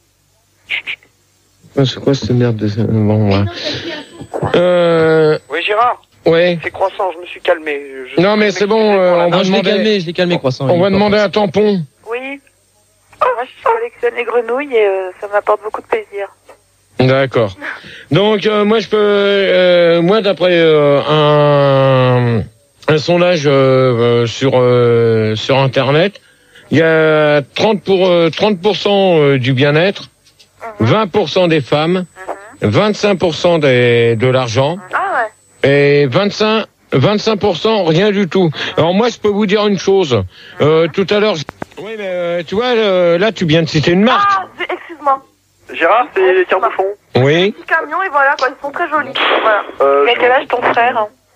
C'est quoi cette merde de... Bon, ouais. Euh... Oui, Gérard. Ouais. C'est croissant, je me suis calmé. Je- Non, mais c'est bon, euh, on Non, va je l'ai demander... calmé, je l'ai calmé, Croissant. On il va est pas demander fort. un tampon. Oui. Moi je collectionne les grenouilles et euh, ça m'apporte beaucoup de plaisir. D'accord. Donc, euh, moi, je peux... Euh, moi, d'après euh, un, un sondage euh, euh, sur, euh, sur Internet, il y a trente pour, euh, trente pour cent euh, du bien-être, vingt pour cent des femmes, vingt-cinq pour cent des, de l'argent, Ah et vingt-cinq, vingt-cinq pour cent rien du tout. Alors moi, je peux vous dire une chose. Euh, tout à l'heure, je- oui, mais euh, tu vois, euh, là, tu viens de citer une marque. Ah, c'est- excuse-moi. Gérard, c'est les tire-bouchons. Oui. Petit camion et voilà quoi, ils sont très jolis. Voilà. Euh, Mais je- quel âge ton frère hein?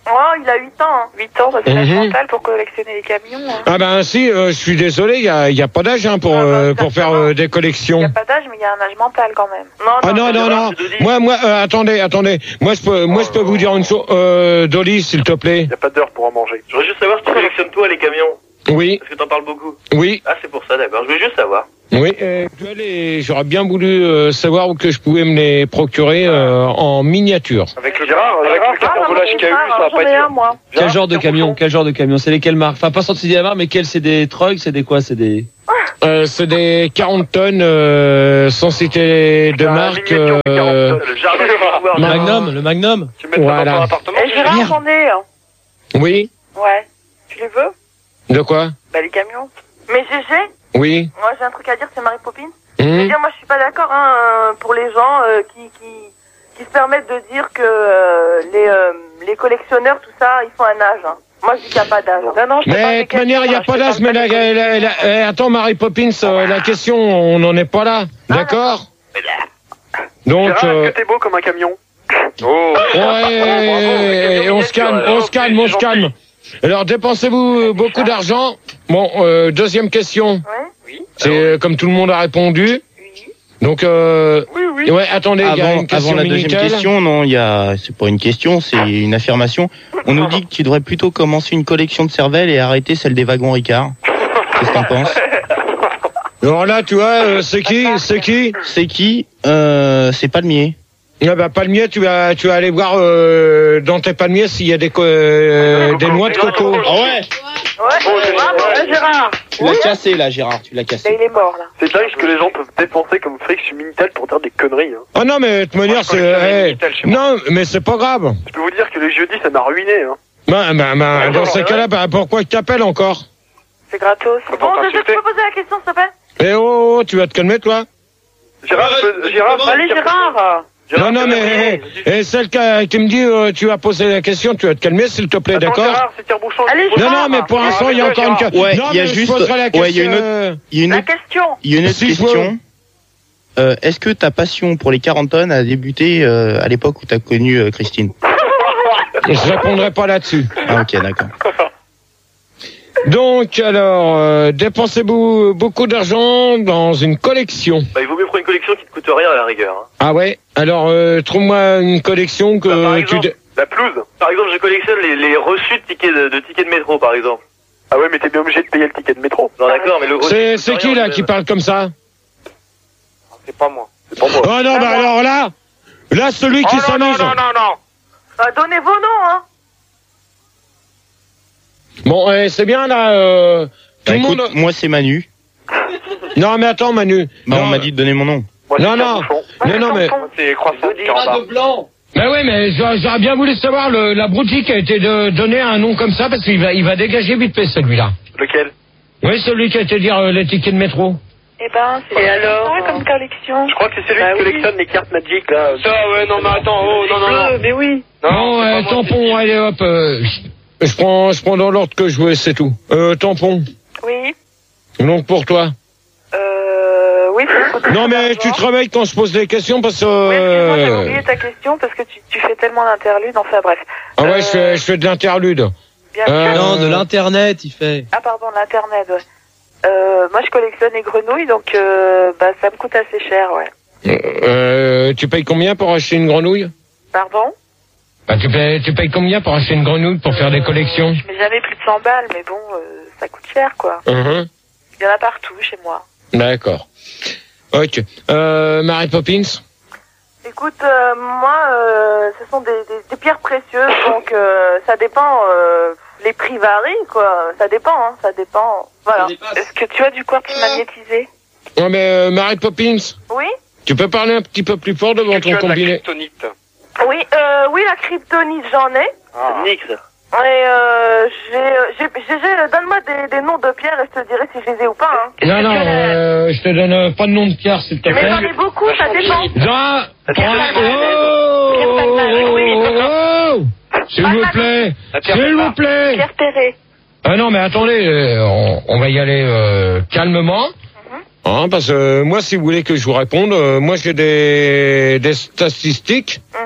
Oh, il a huit ans. Hein. huit ans, ça c'est l'âge Mhm. mental pour collectionner les camions. Hein. Ah ben si, euh, je suis désolé, il y a, y a pas d'âge hein, pour, euh, pour faire euh, des Il n'y collections. a pas d'âge, mais il y a un âge mental quand même. Non, Ah non, non, non. Moi, moi, euh, attendez, attendez. Moi, je peux, moi, je peux vous dire une chose. Euh, Dolly, s'il te plaît. Il n'y a pas d'heure pour en manger. Je voudrais juste savoir si tu collectionnes toi les camions. Oui, Parce que t'en parles beaucoup. oui, Ah, c'est pour ça, d'accord. Je voulais juste savoir. oui. Euh, je dois les- J'aurais bien voulu euh, savoir où que je pouvais me les procurer euh, en miniature. Avec le Gérard, avec le carambolage qu'il y a eu, ça va pas J'en ai un, être... moi. Quel genre de camion Quel genre de camion C'est lesquelles marques? Enfin, pas sorti de la marque, mais quels? C'est des trucks? C'est des quoi? C'est des... Euh, c'est des quarante tonnes euh, sans citer de marque. Euh, Le jardin du pouvoir. Le Magnum, le Magnum. Tu mets ça dans ton voilà. appartement. Eh Gérard, j'en ai. Hein. Oui. Ouais. Tu les veux? De quoi? Bah les camions. Mais G G, Oui. moi j'ai un truc à dire, c'est Marie Poppins. Je veux Hum. dire, moi je suis pas d'accord hein, euh, pour les gens euh, qui, qui, qui se permettent de dire que euh, les, euh, les collectionneurs, tout ça, ils font un âge. Hein. Moi je dis qu'il n'y a pas d'âge. Non, non, je te parle Mais des de toute manière, il n'y a camions, pas là, je d'âge, te mais parle la, pas des la, la- eh, attends, Marie Poppins, euh, la question, on n'en est pas là, d'accord? Donc, Gérard, euh, est-ce que t'es beau comme un camion? Oh. ouais, et on se calme, on se calme, on se calme. Alors, dépensez-vous beaucoup d'argent? Bon, euh, deuxième question. Oui. C'est euh, comme tout le monde a répondu. Donc, euh, Oui, oui. ouais, attendez, il y a Avant, une question avant la deuxième Minitel. question, non, il y a, c'est pas une question, c'est une affirmation. On nous dit que tu devrais plutôt commencer une collection de cervelles et arrêter celle des wagons Ricard. Qu'est-ce que t'en penses? Alors là, tu vois, euh, c'est qui? C'est qui? C'est qui? Euh, c'est Palmier. Ah bah, palmier, tu vas, tu vas aller voir euh, dans tes palmiers s'il y a des, co- euh, des noix de coco. Ah ouais? Ouais, bravo, hein, Gérard. Tu l'as cassé là, Gérard, tu l'as Là, cassé. il est mort là. C'est dingue ce que les gens peuvent dépenser comme fric sur Minitel pour dire des conneries. Hein. Ah non, mais de toute manière, c'est... eh, non, mais c'est pas grave. Je peux vous dire que les jeudis, ça m'a ruiné. Hein. Bah, bah, bah, dans ces cas-là, bah, pourquoi tu t'appelles encore? C'est gratos. Bon, G G, tu peux poser la question, s'il te plaît? Eh oh, oh, tu vas te calmer, toi? Gérard, je peux- Gérard, Allez Gérard. Non, non, mais eh, eh, celle qui, a- qui me dit euh, tu vas poser la question, tu vas te calmer, s'il te plaît, Attends, d'accord? Gérard, c'est tire-bouchon. Allez, Non, Gérard. non, mais pour l'instant, il y a encore une question. Ouais, non, il y a mais je juste- poserai la ouais, question. il y a une autre- euh, Il y a une La autre, question. il y a une autre Si je question. Euh, est-ce que ta passion pour les quarante tonnes a débuté euh, à l'époque où t'as connu euh, Christine? Je répondrai pas là-dessus. Ah ok, d'accord. Donc, alors, euh, dépensez-vous beaucoup d'argent dans une collection. Bah, il vaut mieux prendre une collection qui te coûte rien à la rigueur. Hein. Ah ouais? Alors, euh, trouve-moi une collection que Bah, par tu... exemple, dé- La pelouse. Par exemple, je collectionne les, les reçus de tickets de, de tickets de métro, par exemple. Ah ouais, mais t'es bien obligé de payer le ticket de métro. Non, d'accord, mais le reçu. C'est coûte c'est qui, rien, là, même. qui parle comme ça? C'est pas moi. C'est pas moi. Oh non, bah alors là, là, celui qui Oh, non, non, s'amuse... non, non, non. Euh, donnez vos noms, hein. Bon, eh, c'est bien, là, euh... Tout Bah, le écoute, monde... moi c'est Manu. Non, mais attends, Manu. Bah, non, on m'a dit de donner mon nom. Moi, c'est Non, non. tire-bouchon. Non, non, mais... Moi, c'est croissant, carambar. Ben oui, mais j'aurais j'aurais bien voulu savoir le, la boutique a été de, donner un nom comme ça parce qu'il va, il va dégager vite fait celui-là. Lequel? Oui, celui qui a été dire euh, les tickets de métro. Eh ben, c'est alors comme collection. Je crois que c'est celui Bah qui oui. collectionne les cartes Magic, là. Ça, ouais, non, mais attends, oh, non, non, non. Mais oui. Non, euh, tampon, allez hop, euh, je, je prends, je prends dans l'ordre que je veux, c'est tout. Euh, tampon. Oui. Donc pour toi. Euh, oui. c'est- Non mais tu te réveilles quand je pose des questions parce que... Oui, excuse-moi, j'avais Euh, oublié ta question parce que tu, tu fais tellement d'interludes. Enfin bref. ah ouais, Euh, je fais, je fais de l'interlude. Bien Euh, sûr. Non, de l'internet, il fait. Ah pardon, l'internet. Ouais. Euh, moi, je collectionne les grenouilles, donc euh, bah ça me coûte assez cher, ouais. Euh, tu payes combien pour acheter une grenouille? Pardon. Bah, tu payes, tu payes combien pour acheter une grenouille pour faire des collections? Je mets jamais plus de cent balles, mais bon, euh, ça coûte cher, quoi. Mhm. Il y en a partout chez moi. D'accord. Ok. Euh, Mary Poppins? Écoute, euh, moi, euh, ce sont des, des, des pierres précieuses, donc euh, ça dépend. Euh, les prix varient, quoi. Ça dépend, hein, ça dépend. Voilà. Est-ce que tu as du quartz magnétisé? Non mais euh, Mary Poppins, Oui. tu peux parler un petit peu plus fort devant ton Tu as de la combiné? kryptonite. Oui, euh, oui, la kryptonite, j'en ai. Ah. Nick, ça. Et euh, j'ai, j'ai, j'ai, j'ai- donne-moi des, des noms de pierres et je te dirai si je les ai ou pas. Hein. Non, non, euh, je te donne euh, pas de nom de pierre, s'il te Mais plaît. j'en ai beaucoup, ça dépend. Non, oh, oh, oh, s'il vous plaît, s'il vous plaît. Pierre Perret. Ah non, mais attendez, euh, on, on va y aller euh, calmement. Hein, parce que euh, moi, si vous voulez que je vous réponde, euh, moi j'ai des, des statistiques. Mhm.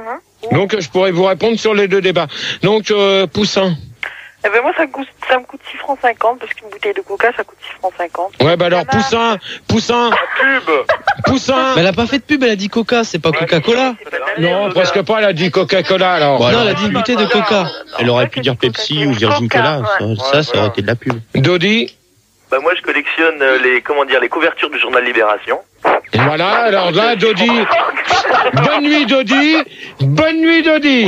Donc je pourrais vous répondre sur les deux débats. Donc euh, Poussin. Eh ben moi ça me coûte ça me coûte six francs cinquante parce qu'une bouteille de coca ça coûte six francs cinquante. Ouais bah alors Poussin, Poussin. Pub. Poussin. Mais elle a pas fait de pub, elle a dit Coca, c'est pas Coca-Cola. Non, presque pas, elle a dit Coca-Cola alors. Non, elle a dit une bouteille de Coca. Elle aurait pu dire Pepsi ou Virgin Cola, ça, ça, ça aurait été de la pub. Dodi. Bah moi je collectionne euh, les comment dire les couvertures du journal Libération. Voilà, alors là Dodi. Bonne nuit Dodi. Bonne nuit Dodi.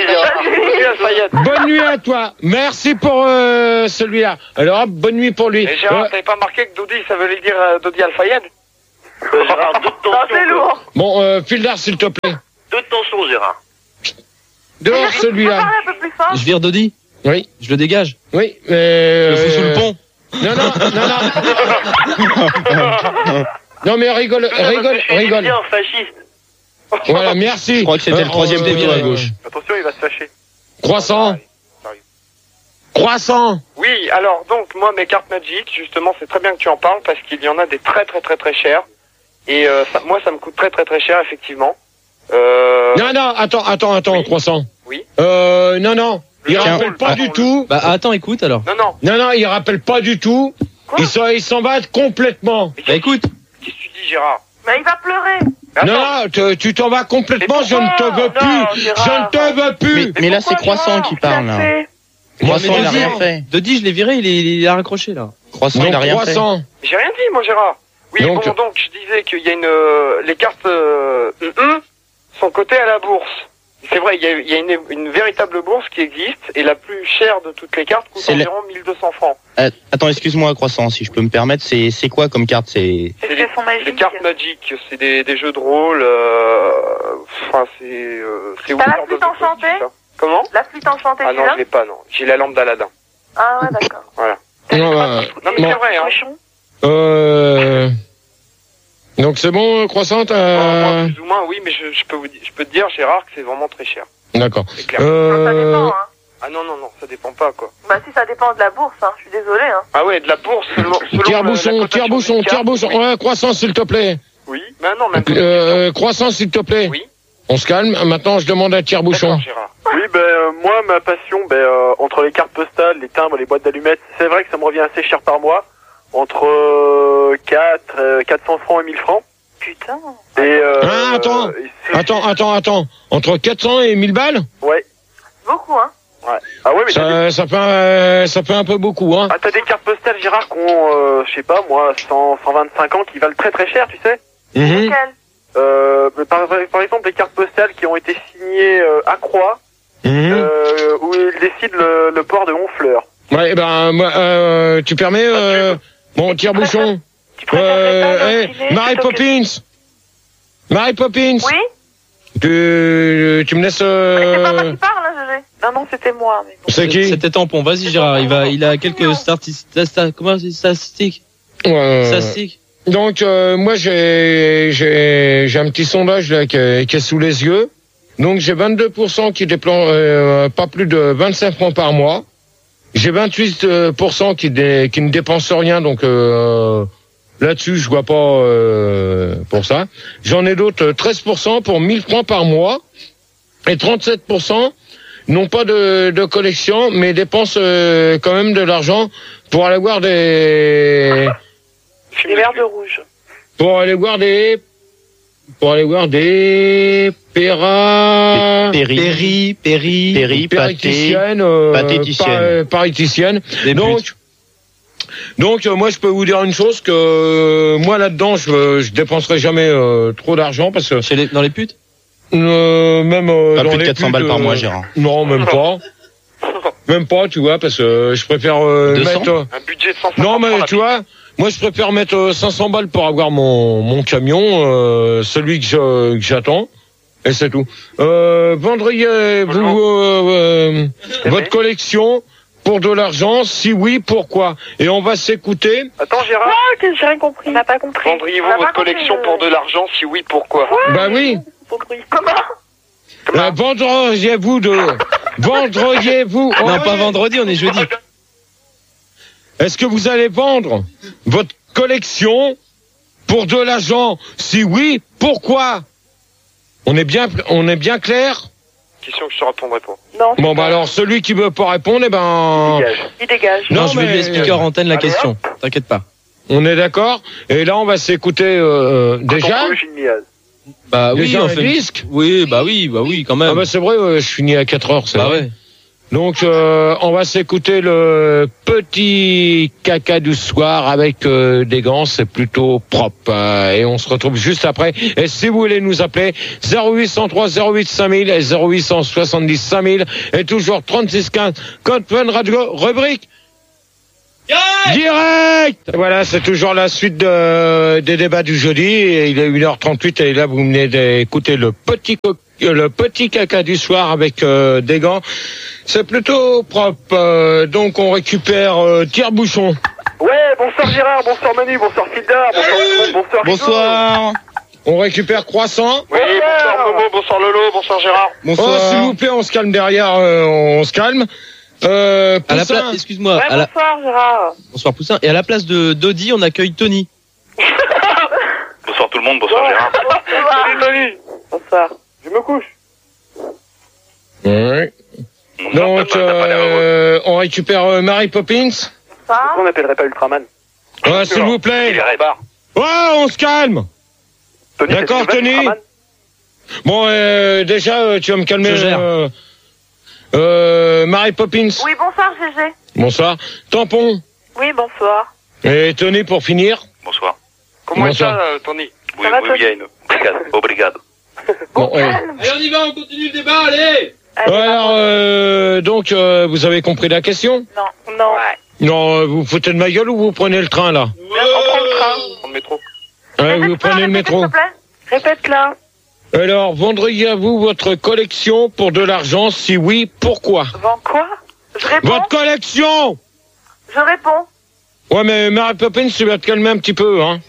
Bonne nuit à toi. Merci pour euh, celui-là. Alors hop, bonne nuit pour lui. Et Gérard, Euh, t'avais pas marqué que Dodi, ça veut dire euh, Dodi Al-Fayed? Euh, Gérard, deux de tension. c'est lourd. Bon, euh, Fildar s'il te plaît. Deux de tension, Gérard. Dehors Tu peux celui-là. parler un peu plus fort? Je vire Dodi. Oui. Je le dégage. Oui, mais... Je le fous sous le euh, pont. Non, non, non, non. Non mais rigole, rigole, rigole. Bien fasciste. Voilà, merci. Je crois que c'était le troisième poteau poteau à gauche. Attention, il va se fâcher. Croissant. Croissant. Oui, alors donc moi mes cartes Magic, justement c'est très bien que tu en parles parce qu'il y en a des très très très très chères et euh, ça, moi ça me coûte très très très cher effectivement. Euh... Non, non, attends, attends, attends, Croissant. Oui. Euh, non, non, il Tiens. rappelle pas Ah, du tout. Bah attends, écoute alors. Non, non. Non, non, il rappelle pas du tout. Il s'en, il s'en va complètement. Bah écoute. Qu'est-ce que tu dis Gérard? Mais il va pleurer. Non, non, te- tu t'en vas complètement, je ne te veux Non, plus. Je Gérard. ne te veux plus. Mais, mais là, c'est Croissant qui parle, là. Croissant, il a rien fait. Dodi, je l'ai viré, il est, il a raccroché là. Croissant, il a rien fait. Croissant. J'ai rien dit moi Gérard. Oui, Donc- bon donc je disais qu'il y a une... euh, les cartes euh, hum, sont cotées à la bourse. C'est vrai, il y a, il y a une, une véritable bourse qui existe et la plus chère de toutes les cartes coûte C'est le- environ mille deux cents francs. Euh, attends, excuse-moi, Croissant, si je peux me permettre, c'est c'est quoi comme carte? C'est C'est les, les cartes Magic, c'est des, des jeux de rôle, euh, enfin c'est... Euh, c'est T'as la Wizard of flûte the Coast, enchantée? ça. Comment? La flûte enchantée, Ah tu non, l'as? je l'ai pas, non. J'ai la lampe d'Aladin. Ah ouais, d'accord. Voilà. Non, bah, Non mais bon. c'est vrai, hein. Euh... Donc c'est bon, Croissant, t'as... Moi, plus ou moins, oui, mais je, je peux vous dire, je peux te dire, Gérard, que c'est vraiment très cher. D'accord. C'est clair. Euh... Ça dépend, hein. Ah non, non, non, ça dépend pas, quoi. Bah si, ça dépend de la bourse, hein. Je suis désolé, hein. Ah ouais, de la bourse, selon, selon Tire-bouchon, la- la cotation tire-bouchon, des cartes. tire-bouchon. Ouais, Croissant, s'il te plaît. Oui, mais non, même Euh, Croissant, s'il te plaît. Oui. On se calme. Maintenant, je demande à tire-bouchon. Oui, ben euh, moi, ma passion, ben euh, entre les cartes postales, les timbres, les boîtes d'allumettes, c'est vrai que ça me revient assez cher par mois, entre euh, quatre, euh, quatre cents francs et mille francs. Putain. Et euh, Ah, attends, attends, attends, attends. Entre quatre cents et mille balles? Ouais. Beaucoup, hein. Ouais. Ah ouais, mais t'as Ça, des... ça fait, euh, ça fait un peu beaucoup, hein. Ah, t'as des cartes postales, Gérard, qui ont, euh, je sais pas, moi, cent, cent vingt-cinq ans, qui valent très très cher, tu sais. Mhm. Quel? Euh, par, par exemple, des cartes postales qui ont été signées euh, à Croix, Mhm. euh, où ils décident le, le port de Honfleur. Ouais, eh ben, moi, euh, tu permets, euh, bon, tire-bouchon. Euh, hey, Mary Poppins. Mary Poppins. Oui? Tu, tu me laisses, C'est pas moi euh, qui parle, hein, Gégé. Non, non, c'était moi. Mais bon. c'est qui? C'était Tampon. Vas-y Gérard, il va, il a quelques statistiques. Comment c'est statistiques? Ouais. Statistiques. Donc euh, moi j'ai j'ai j'ai un petit sondage là qui est, qui est sous les yeux. Donc j'ai vingt-deux pour cent qui dépensent euh, pas plus de vingt-cinq francs par mois. J'ai vingt-huit pour cent qui dé, qui ne dépensent rien, donc euh, là-dessus je vois pas euh, pour ça. J'en ai d'autres treize pour cent pour mille francs par mois et trente-sept pour cent n'ont pas de, de collection mais dépensent euh, quand même de l'argent pour aller voir des Des verres de rouge. pour aller voir des pour aller voir des péras Péri, Péri, Péri, Péri, pâté, périticiennes euh, patéticiennes. pa- pariticiennes. Des donc putes. donc euh, moi je peux vous dire une chose que euh, moi là-dedans je je dépenserai jamais euh, trop d'argent parce que Chez les, dans les putes? euh, même euh, Pas dans plus de les quatre cents putes, balles par euh, mois, Gérard. Non, même pas. Même pas, tu vois, parce que euh, je préfère euh, deux cents mettre euh, Un budget de cent cinquante non, mais francs, tu vois, moi je préfère mettre euh, cinq cents balles pour avoir mon mon camion, euh, celui que je- que j'attends, et c'est tout. Euh, vendriez-vous euh, euh, votre collection pour de l'argent? Si oui, pourquoi? Et on va s'écouter. Attends Gérard, Ah, que j'ai rien compris. On n'a pas compris. vendriez-vous On n'a votre pas compris, collection euh, pour de l'argent? Si oui, pourquoi? Bah oui. Comment? Euh, vendriez-vous de vendriez-vous Non, Oh, pas vendredi, on est jeudi. Est-ce que vous allez vendre votre collection pour de l'argent? Si oui, pourquoi? On est bien, on est bien clair? question que je te répondrai pas. Non. Bon, bah alors, celui qui veut pas répondre, eh ben... Il dégage. Non, Non, je vais mais- lui expliquer en antenne la Allez, question. T'inquiète pas. On est d'accord. Et là, on va s'écouter euh, déjà. Bah oui, Déjà on un fait. disque. Oui, bah oui, bah oui, quand même. Ah bah c'est vrai, ouais, je finis à quatre heures, c'est Bah vrai. ouais. Donc, euh, on va s'écouter le petit caca du soir avec euh, des gants, c'est plutôt propre. Euh, et on se retrouve juste après. Et si vous voulez nous appeler, zéro huit cent trois zéro huit cinq mille et zéro huit cent soixante-dix cinq mille et toujours trente-six quinze, code Fun Radio, rubrique Direct. Voilà, c'est toujours la suite de, des débats du jeudi. Et il est une heure trente-huit et là, vous venez d'écouter le petit co- le petit caca du soir avec euh, des gants. C'est plutôt propre. Euh, donc, on récupère euh, tire-bouchon. Ouais, bonsoir Gérard, bonsoir Manu, bonsoir Fildar, bonsoir tout le monde, bonsoir Rico. Bonsoir. On récupère croissant. Oui, bonsoir Momo, bonsoir Lolo, bonsoir Gérard. Oh, s'il vous plaît, on se calme derrière, euh, on se calme. Euh, À la Poussin. place, excuse-moi. Ouais, à la... bonsoir Gérard. Bonsoir Poussin. Et à la place de Dodi, on accueille Tony. Bonsoir tout le monde, bonsoir Gérard. Salut Tony. Bonsoir. Je me couche. Ouais. Donc, euh, on récupère euh, Mary Poppins. Bonsoir. On n'appellerait pas Ultraman. Ouais, s'il vous plaît. Il est rébar. Ouais, on se calme. Tony, D'accord, c'est Ultraman, Tony. Ultraman. Bon, euh, déjà, euh, tu vas me calmer. Je gère. Euh, euh, Mary Poppins. Oui, bonsoir G G. Bonsoir. Tampon. Oui, bonsoir. Et Tony pour finir. Bonsoir. Comment est-ce Bonsoir. ça, euh, Tony? Oui, Ça va, oui, Tony bien, obrigado. Obrigado. Bon, ouais. Calme. Allez, on y va, on continue le débat, allez. Allez, Ouais, alors, euh, donc, euh, vous avez compris la question? Non, non. Non, euh, vous vous foutez de ma gueule ou vous prenez le train, là? On prend le train. Dans le métro. Ouais, Répète vous pas, prenez le répète, métro. s'il te plaît. Répète-la. Alors, vendriez-vous votre collection pour de l'argent? Si oui, pourquoi? Vends quoi? Je réponds. Votre collection! Je réponds. Ouais, mais Mary Poppins, tu vas te calmer un petit peu, hein.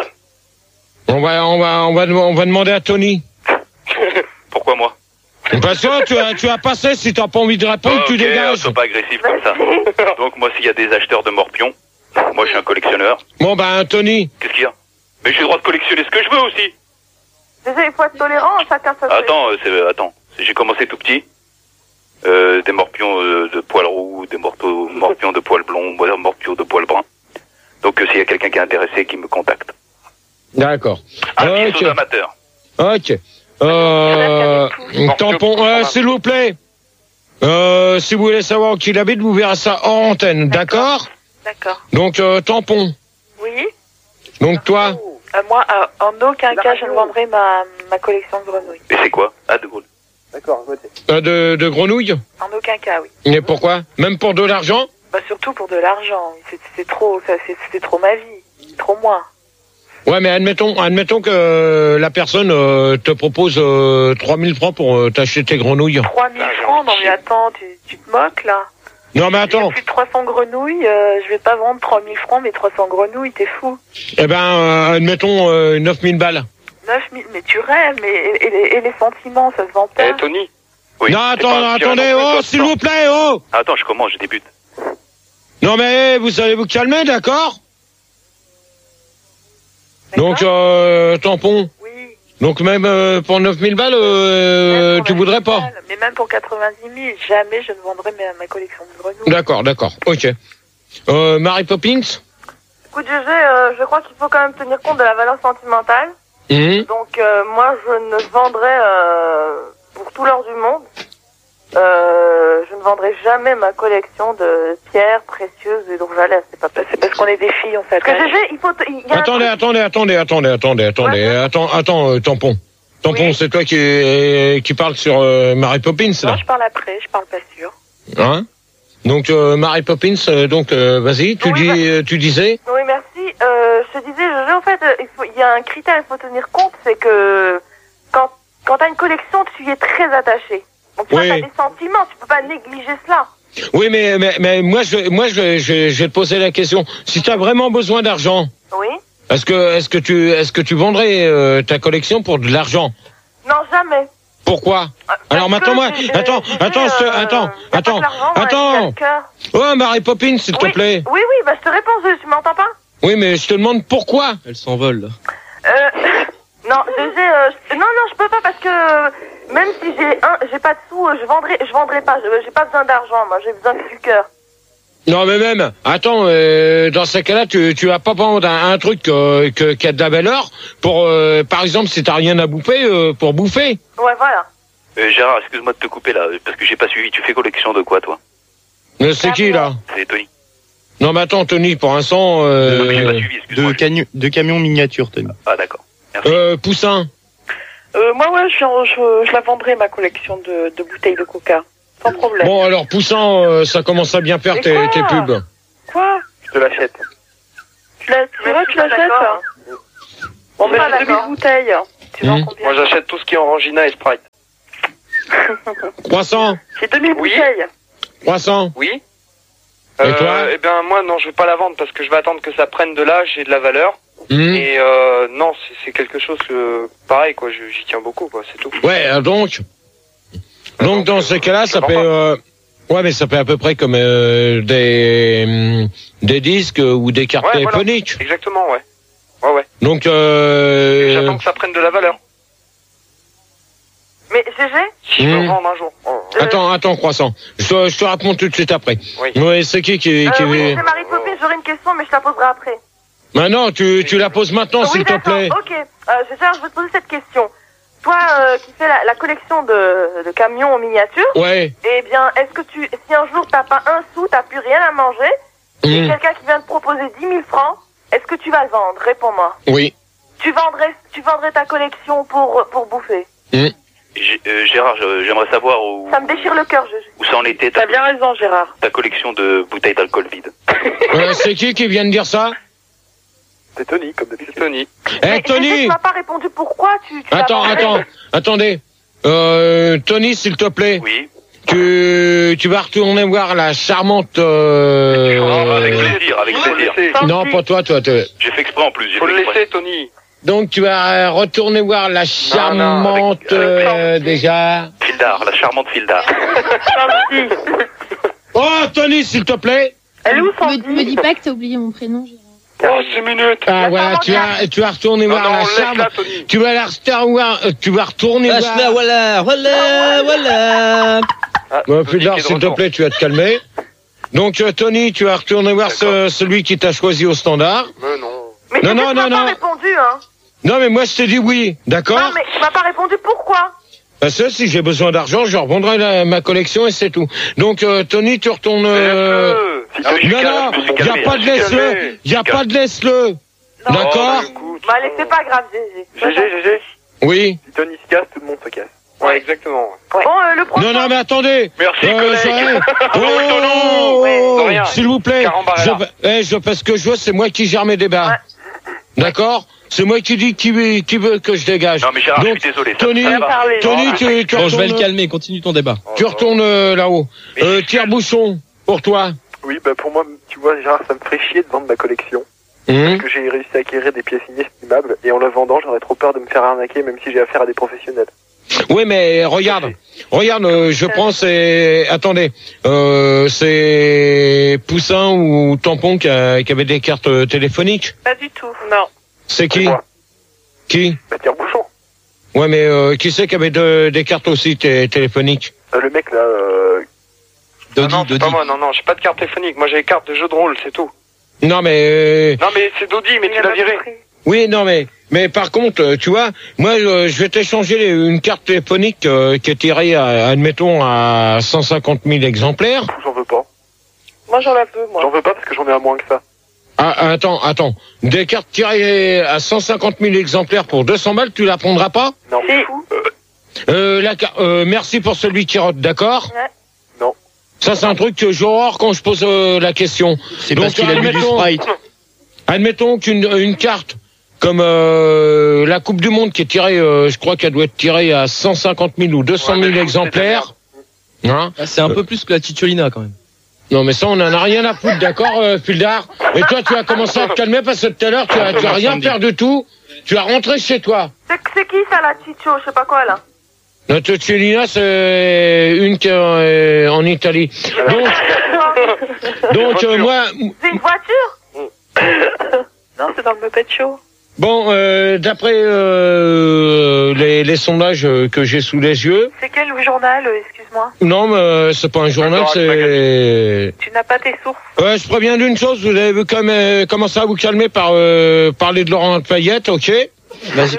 On va, on va, on va, on va demander à Tony. Pourquoi moi? Parce que tu as, tu as passé, si t'as pas envie de répondre, Ok, tu dégages. sois pas agressif comme ça. Donc moi, s'il y a des acheteurs de morpions, moi je suis un collectionneur. Bon, ben, Tony. Qu'est-ce qu'il y a? Mais j'ai le droit de collectionner ce que je veux aussi. Déjà, il faut être tolérant, chacun sa Attends, euh, c'est, attends. J'ai commencé tout petit. Euh, des morpions euh, de poils roux, des morto- morpions de poils blonds, des morpions de poils bruns. Donc euh, s'il y a quelqu'un qui est intéressé, qui me contacte. D'accord. Avis Ok. aux amateurs. Ok. Euh, tampon, euh, s'il vous plaît. Euh, si vous voulez savoir qui il habite, vous verrez ça hors antenne, d'accord? D'accord. Donc, euh, tampon. Oui. Donc, toi, Euh, moi, euh, en aucun cas, je ne vendrai ma, ma collection de grenouilles. Mais c'est quoi? Ah, de Gaulle. D'accord, votez. euh, de, de grenouilles? En aucun cas, oui. Mais pourquoi? Même pour de l'argent? Bah, surtout pour de l'argent. C'est, c'est trop, ça, c'est, c'est trop ma vie. Trop moi. Ouais, mais admettons, admettons que euh, la personne euh, te propose euh, trois mille francs pour euh, t'acheter tes grenouilles. trois mille francs, non mais attends, tu, tu te moques là. Non, mais attends. J'ai plus de trois cents grenouilles, euh, je vais pas vendre trois mille francs, mais trois cents grenouilles, t'es fou. Eh ben, euh, admettons euh, neuf mille balles. neuf mille, mais tu rêves, mais et, et les, et les sentiments, ça se vend pas. Eh, Tony. Oui. Non, attends, attendez, oh, s'il vous plaît, oh. Attends, je commence, je débute. Non, mais vous allez vous calmer, d'accord? Donc, euh, tampon. Oui. Donc, même euh, pour neuf mille balles, euh, tu voudrais pas? Mais même pour quatre-vingt-dix mille, jamais je ne vendrai ma, ma collection de grenouilles. D'accord, d'accord, ok. Euh, Mary Poppins? Écoute, G G, euh, je crois qu'il faut quand même tenir compte de la valeur sentimentale. Mmh. Donc, euh, moi, je ne vendrai, euh, pour tout l'or du monde, euh, je ne vendrai jamais ma collection de pierres précieuses et d'ours à lèvres. C'est pas c'est parce qu'on est des filles, on s'attache. Parce que G G, il faut, t- il y a un Attendez, truc- attendez, attendez, attendez, attendez, attendez, attends, attends, euh, tampon. Tampon, c'est toi qui, euh, qui parle sur euh, Mary Poppins, là. Non, je parle après, je parle pas sûr. Hein? Donc, euh, Mary Poppins, euh, donc, euh, vas-y, tu Oui, dis, bah- euh, tu disais? Oui, merci. Euh, je te disais, G G, en fait, euh, il faut, il y a un critère qu'il faut tenir compte, c'est que quand, quand t'as une collection, tu y es très attaché. Donc, tu vois, Oui. t'as des sentiments, tu peux pas négliger cela. Oui, mais, mais, mais moi, je, moi, je, je, je vais te poser la question. Si tu as vraiment besoin d'argent, Oui. est-ce que, est-ce que tu, est-ce que tu vendrais euh, ta collection pour de l'argent? Non, jamais. Pourquoi? Alors maintenant, moi, j'ai- attends, j'ai- attends, je te- euh, attends, y a pas attends, que l'argent, ouais, il y a attends. le cœur. Oh, Mary Poppins, s'il te Oui. plaît. Oui, oui, bah je te réponds, je- tu m'entends pas? Oui, mais je te demande pourquoi. Elle s'envole, là. Euh, non, G G, euh, je- non, non, je peux pas parce que Même si j'ai un, j'ai pas de sous, je vendrai, je vendrai pas. Je- J'ai pas besoin d'argent, moi. J'ai besoin du cœur. Non mais même, attends, euh, dans ces cas-là, tu tu vas pas vendre un, un truc euh, que, qui a de la valeur pour, euh, par exemple, si t'as rien à bouffer, euh, pour bouffer. Ouais, voilà. Euh, Gérard, excuse-moi de te couper là, parce que j'ai pas suivi. Tu fais collection de quoi, toi? Mais c'est qui là? C'est Tony. Non mais attends, Tony, pour l'instant, euh, de, camions, de camions miniatures, Tony. Ah d'accord. euh, Poussin. Euh, moi, ouais, je, je, je la vendrai, ma collection de, de bouteilles de coca. Sans problème. Bon alors Poussin, euh, ça commence à bien faire Mais tes, quoi tes pubs. Quoi? Je te l'achète. Tu la, c'est vrai, tu l'achètes? Bon, mais j'ai deux mille bouteilles. Tu vends combien? Moi, j'achète tout ce qui est Orangina et Sprite. trois cents. J'ai deux mille Oui. bouteilles. trois cents. Oui. Et toi? Eh bien, moi, non, je vais pas la vendre parce que je vais attendre que ça prenne de l'âge et de la valeur. Mmh. Et euh, non, c'est, c'est quelque chose que, pareil, quoi, je- j'y tiens beaucoup, quoi, c'est tout. Ouais, euh, donc, donc dans ces cas-là, ça fait, euh, ouais, mais ça fait à peu près comme euh, des hum, des disques ou des cartes Ouais, voilà. téléphoniques. Exactement, ouais. Ouais, ouais. Donc, euh, J'attends que ça prenne de la valeur. Mais G G? Si je veux Mmh. vendre un jour. Oh. Attends, attends, croissant. Je te, je te réponds tout de suite après. Oui. Ouais, c'est qui qui, qui Euh, oui, c'est Marie Popine, j'aurai une question, mais je la poserai après. Maintenant, tu, tu la poses maintenant, oui, s'il te d'accord, plaît. ok. Euh, Gérard, je vais te poser cette question. Toi, euh, qui fais la, la collection de, de camions en miniature, Ouais. eh bien, est-ce que tu, si un jour t'as pas un sou, t'as plus rien à manger, et Mmh. quelqu'un qui vient te proposer dix mille francs, est-ce que tu vas le vendre? Réponds-moi. Oui. Tu vendrais, tu vendrais ta collection pour, pour bouffer? Mmh. G- euh, Gérard, je- j'aimerais savoir où, Ça me déchire le cœur, Gégé. où ça en était ta, T'as bien raison, Gérard. ta collection de bouteilles d'alcool vide. Euh, c'est qui qui vient de dire ça? C'est Tony, comme d'habitude. Tony. Eh, Mais Gégé, Tony! tu m'as pas répondu pourquoi tu, tu l'as Attends, vendu. attends, attendez. Euh, Tony, s'il te plaît. Oui. Tu, tu vas retourner voir la charmante, euh... Oh, avec plaisir, avec plaisir. Non, pas toi, toi, toi. J'ai fait exprès en plus. J'ai Faut fait le exprès. laisser, Tony. Donc tu vas retourner voir la charmante, avec- avec euh, déjà. Fildar, la charmante Fildar. Oh, Tony, s'il te plaît. Elle est où, Me, me dis pas que t'as oublié mon prénom, Gérard. Oh, six minutes. Ah, voilà, tu vas, tu vas retourner Non, voir non, la laisse-la, charmante. Tony. Tu vas la revoir, euh, tu vas retourner voir. Lâche-la, voilà, voilà, voilà. Ah, Bon, Tony Fildar, qui est de s'il te retour. plaît, tu vas te calmer. Donc, euh, Tony, tu vas retourner voir ce, celui qui t'a choisi au standard. Mais non. Mais Non, Gégé, non, tu non, m'as pas non. répondu, hein. Non, mais moi, je t'ai dit oui, d'accord? Non, mais tu m'as pas répondu pourquoi. Parce que si j'ai besoin d'argent, je revendrai la- ma collection et c'est tout. Donc, euh, Tony, tu retournes... Euh... Laisse-le. Ah oui, je suis Non, calme, non, je me suis il n'y a calmé, pas je de me suis calmé. laisse-le. Il n'y a pas de laisse-le. D'accord? Bah, allez, c'est pas grave, Gégé. G G, G G, Oui. si Tony se casse, tout le monde se casse. Ouais, exactement. Bon, euh, le prochain. Non, non, mais attendez. Merci, Euh, collègue. ça- Bravo, Oh, Ouais, de rien. s'il vous plaît. Carambarella. Je, eh, je, parce que je vois, c'est moi qui gère mes débats. D'accord? C'est moi qui dis qui, veut- qui veut que je dégage. Non, mais Gérard, Donc, je suis désolé. ça Tony, me va pas. Tony, tu, tu Bon, je vais le retournes- calmer, continue ton débat. Tu retournes euh, là-haut. Euh, tire-bouchon, pour toi. Oui, bah pour moi, tu vois, Gérard, ça me ferait chier de vendre ma collection. Hum. Parce que j'ai réussi à acquérir des pièces inestimables, et en le vendant, j'aurais trop peur de me faire arnaquer, même si j'ai affaire à des professionnels. Oui, mais regarde, regarde, euh, je prends c'est, attendez, euh, c'est Poussin ou Tampon qui, a- qui avait des cartes euh, téléphoniques. Pas du tout. Non. C'est qui? moi. Qui? Bah tire-bouchon. Ouais, mais euh, qui c'est qui avait de- des cartes aussi té- téléphoniques? Euh, le mec, là, euh... Ah non, c'est pas moi, non, non, j'ai pas de carte téléphonique. Moi, j'ai des cartes de jeu de rôle, c'est tout. Non, mais euh, Non, mais c'est Dodi, mais tu l'as viré. oui, non, mais mais par contre, euh, tu vois, moi, euh, je vais t'échanger les- une carte téléphonique euh, qui est tirée, à, admettons, à cent cinquante mille exemplaires. j'en veux pas. Moi, j'en la veux, moi. J'en veux pas parce que j'en ai à moins que ça. Ah, attends, attends. Des cartes tirées à cent cinquante mille exemplaires pour deux cents balles, tu la prendras pas? Non. Si. Euh, la, car- euh, merci pour celui qui rote, d'accord? Ouais. Non. Ça, c'est un truc que j'horreur quand je pose euh, la question. C'est Donc, parce qu'il a bu du admettons- Sprite. Admettons qu'une une carte comme euh, la Coupe du Monde qui est tirée, euh, je crois qu'elle doit être tirée à cent cinquante mille ou deux cent mille exemplaires. Hein? Ah, c'est un peu plus que la Ticciolina quand même. Non, mais ça, on en a rien à foutre, d'accord, euh, Fildar? Et toi, tu as commencé à te calmer parce que tout à l'heure, tu as, tu as rien faire du tout. Tu as rentré chez toi. C'est c'est qui ça, la Ciccio? Je sais pas quoi, là. Notre Cellina, c'est une qui est euh, en Italie. Donc, donc euh, moi, C'est une voiture? Non, c'est dans le Muppet Show. Bon, euh, d'après euh, les, les sondages que j'ai sous les yeux, C'est quel journal, euh, excuse-moi? non, mais euh, c'est pas un journal, c'est... Tu n'as pas tes sources? Ouais, je préviens d'une chose, vous avez vu comme, euh, commencer à vous calmer par euh, parler de Laurent Payette, ok? Vas-y.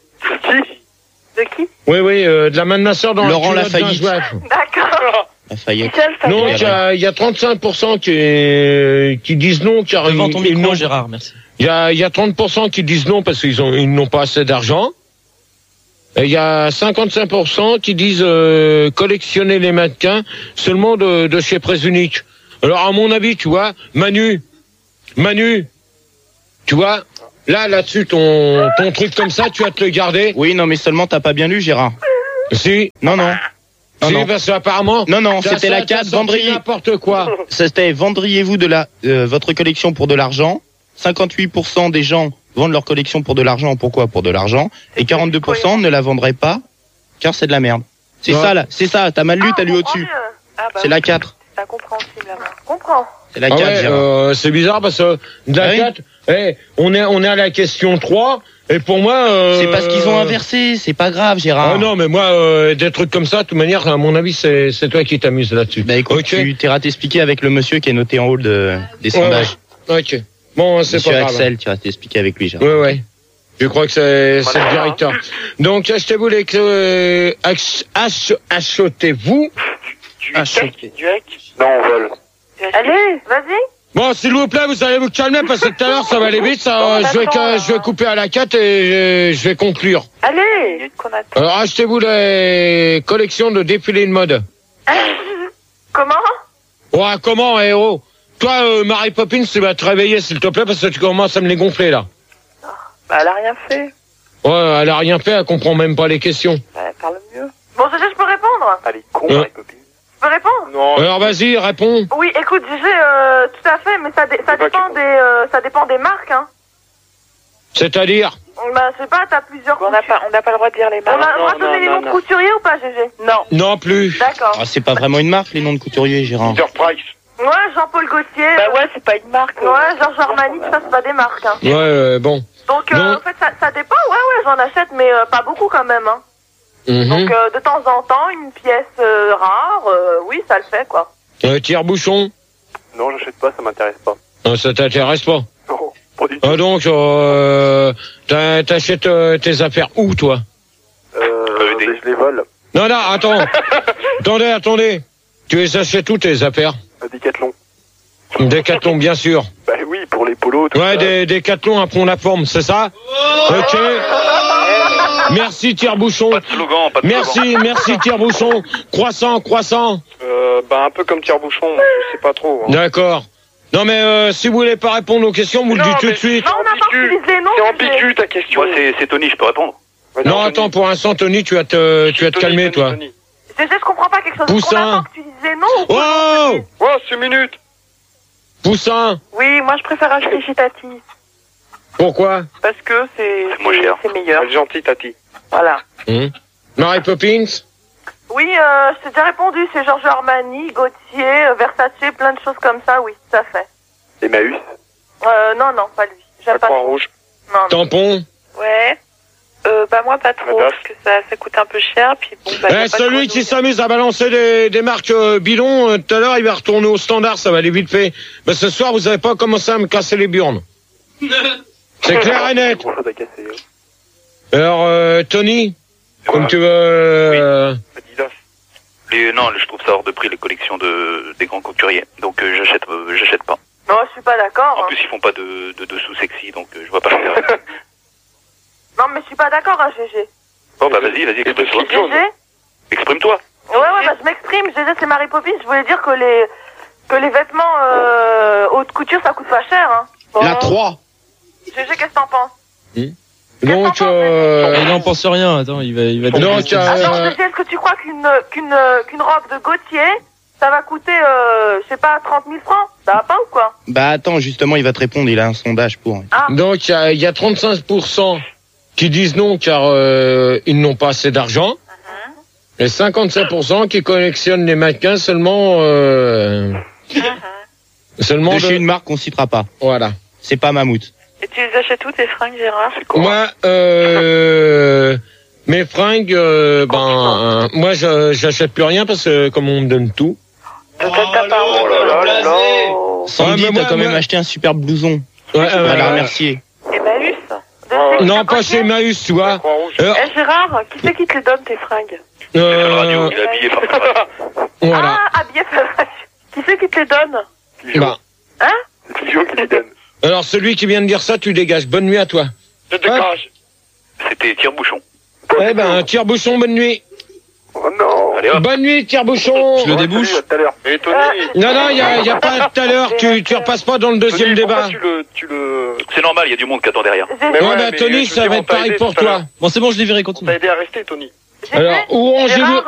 De qui? Oui, oui, euh, de la main de ma soeur dans Laurent la culotte d'un Lafayette. joueur. D'accord. Lafayette. Non, il y a, il y a trente-cinq pour cent qui, qui disent non, car Devant ton ils- ils micro, n'ont- Gérard, merci. Il y a, il y a trente pour cent qui disent non parce qu'ils ont, ils n'ont pas assez d'argent. Et il y a cinquante-cinq pour cent qui disent euh, collectionner les mannequins seulement de, de chez Presse Unique. Alors à mon avis, tu vois, Manu, Manu, tu vois, là, là-dessus, ton, ton truc comme ça, tu vas te le garder. Oui, non, mais seulement t'as pas bien lu, Gérard. Si. Non, non. Non, Si, non. parce qu'apparemment. Non, non, t'as c'était ça, la t'as quatre, sorti vendriez. n'importe quoi. C'était vendriez-vous de la, euh, votre collection pour de l'argent. cinquante-huit pour cent des gens vendent leur collection pour de l'argent. Pourquoi? Pour de l'argent. Et quarante-deux pour cent ne la vendraient pas, car c'est de la merde. C'est Ouais. ça, là. C'est ça. T'as mal lu, t'as lu au-dessus. Ah, bah C'est oui. la quatre. C'est incompréhensible, là-bas. Je comprends. C'est la Ah quatre, ouais, Gérard. euh, c'est bizarre parce que de la Ah oui. quatre, eh, on est, on est à la question trois, et pour moi, euh, C'est parce qu'ils ont inversé. C'est pas grave, Gérard. Ah non, mais moi, euh, des trucs comme ça, de toute manière, à mon avis, c'est, c'est toi qui t'amuses là-dessus. Bah écoute, Ok. tu t'iras t'expliquer avec le monsieur qui est noté en haut de, des Ouais, sondages. ouais. Ok. Bon, c'est Monsieur pas grave. Axel, tu iras t'expliquer avec lui, Gérard. Ouais, ouais. Je crois que c'est, c'est le directeur. Donc, achetez-vous les clés, euh, ach- ach- achetez-vous. Du hack? Non, on vole. Allez, vas-y. Bon, s'il vous plaît, vous allez vous calmer parce que tout à l'heure, ça va aller vite, ça, Bon, je vais, attends, que- je vais couper à la quatre et je, je vais conclure. Allez. Qu'on attend. Alors, achetez-vous les collections de défilés de mode. Comment? Ouais, comment, héros? Toi, euh, Mary Poppins, tu vas te réveiller, s'il te plaît, parce que tu commences à me les gonfler, là. Bah, elle a rien fait. Ouais, elle a rien fait, elle comprend même pas les questions. Bah, elle parle mieux. Bon, Gégé, je peux répondre? Allez, con, Euh. Mary Poppins. Je peux répondre? Non. Alors, vas-y, réponds. Oui, écoute, Gégé, euh, tout à fait, mais ça, dé- ça pas dépend qui- des, euh, ça dépend des marques, hein. C'est-à-dire? Bah, je sais pas, t'as plusieurs. On n'a pas, on n'a pas le droit de dire les marques. On a le droit de Non, donner non, les non, noms de non. couturiers ou pas, Gégé? Non. Non plus. D'accord. Ah, c'est pas vraiment une marque, les noms de couturiers, Gérard. Enterprise. Ouais, Jean-Paul Gaultier. Bah ouais, c'est pas une marque. Ouais, Georges Armani, tout ça, c'est pas des marques, hein. Ouais, euh, bon. Donc, euh, Non. en fait, ça, ça dépend. Ouais, ouais, j'en achète, mais euh, pas beaucoup quand même, hein. Mhm. Donc, euh, de temps en temps, une pièce euh, rare, euh, oui, ça le fait, quoi. Euh, tire-bouchon? Non, j'achète pas, ça m'intéresse pas. Non, ça t'intéresse pas. Non, pas du tout. Ah, donc, euh, t'as- t'achètes euh, tes affaires où, toi? Euh, mais je les vole. Non, non, attends. Attendez, attendez. Tu les achètes où, tes affaires? À Decathlon. Décathlon, bien sûr. Bah oui, pour les polos, tout Ouais, ça. des Décathlon à Pont-la-Forme, c'est ça? Ok. Merci, tire-bouchon. Pas de slogan, pas de Merci, slogan. merci, tire-bouchon. Croissant, croissant. Euh, bah, un peu comme tire-bouchon, je sais pas trop. Hein. D'accord. Non, mais euh, si vous voulez pas répondre aux questions, vous le dites tout de suite. Non, on n'a pas utilisé les noms. C'est ambigu, ta question. Moi, c'est, c'est Tony, je peux répondre. Vas-y, Non, Anthony. attends, pour l'instant, Tony, tu vas te, tu vas te Tony, calmer, Tony, toi. Tony. Gégé, je comprends pas quelque chose. Poussin. On n'a pas utilisé les noms ou quoi? Oh! Oh, c'est minute. Poussin. Oui, moi, je préfère acheter chez Tati. Pourquoi? Parce que c'est C'est moins cher. c'est meilleur. Elle est gentille, Tati. Voilà. Hum. Mary Poppins? Oui, euh, je t'ai déjà répondu, c'est Giorgio Armani, Gaultier, euh, Versace, plein de choses comme ça, oui, tout à fait. Emmaüs. Euh, non, non, pas lui. J'aime La pas. Croix-Rouge. Non, non. Tampon? Ouais. Euh, bah moi pas trop, Madame. parce que ça, ça coûte un peu cher, puis bon, bah... y a Eh, pas de celui grenouille. qui s'amuse à balancer des, des marques euh, bidons, euh, tout à l'heure, il va retourner au standard, ça va aller vite fait. Mais ce soir, vous avez pas commencé à me casser les burnes. C'est clair et net. Trop chose à casser. hein. Alors, euh, Tony, comme tu veux... euh, Adidas. Les, non, je trouve ça hors de prix, les collections de, des grands couturiers. Donc, euh, j'achète, euh, j'achète pas. Non, je suis pas d'accord. En hein. plus, ils font pas de, de dessous sexy, donc euh, je vois pas l'intérêt. Non, mais je suis pas d'accord, hein, Gégé. Bon, bah, vas-y, vas-y, exprime-toi. Gégé Exprime-toi. Ouais, ouais, bah je m'exprime, Gégé, c'est Mary Poppins, je voulais dire que les, que les vêtements euh, haute couture, ça coûte pas cher, hein. Bon. La trois. Gégé, qu'est-ce que t'en penses? Donc, euh... Il n'en pense rien, attends, il va, il va dire. Donc, Attends, euh... Gégé, est-ce que tu crois qu'une qu'une qu'une robe de Gaultier, ça va coûter, euh, je sais pas, trente mille francs? Ça va pas ou quoi? Bah attends, justement, il va te répondre, il a un sondage pour. Ah. Donc, il y a, il y a trente-cinq pour cent qui disent non car euh, ils n'ont pas assez d'argent. Et cinquante-sept pour cent qui collectionnent les mannequins seulement... Euh, seulement De de... chez une marque qu'on citera pas. Voilà. C'est pas Mammouth. Et tu les achètes où tes fringues, Gérard? Moi, euh, mes fringues, euh, ben, moi, je- j'achète plus rien parce que comme on me donne tout. Je donne ta parole. Oh là là là. Sandy, Ouais, mais t'as moi, quand même moi- acheté un super blouson. Ouais, On va ouais, la ouais. remercier. Emmaüs? Non, pas chez Emmaüs, tu vois. Euh, Eh Gérard, qui c'est qui te les donne tes fringues? euh, Radio, il est habillé par sa radio. voilà. Ah, habillé Fun Radio. Qui c'est qui te les donne? Bah, Hein? C'est Clio qui les donne. alors, celui qui vient de dire ça, tu dégages. Bonne nuit à toi. Je te dégage. C'était tire-bouchon. Eh ben, tire-bouchon, bonne nuit. Oh non. Allez hop. Bonne nuit, tire-bouchon. Je le débouche. Salut, à tout à l'heure. Et Tony. Non, non, il y a, y a pas tout à l'heure. Tu, tu repasses pas dans le deuxième Tony, pourquoi débat. tu le, tu le... C'est normal, il y a du monde qui attend derrière. J'ai Mais Ouais, ouais, bah, mais Tony, je veux ça dire, va on être t'a pareil aidé pour tout à l'heure. toi. Bon, c'est bon, je les verrai, On continue. t'a aidé à rester, Tony. j'ai Alors, fait- où rangez-vous Gérard,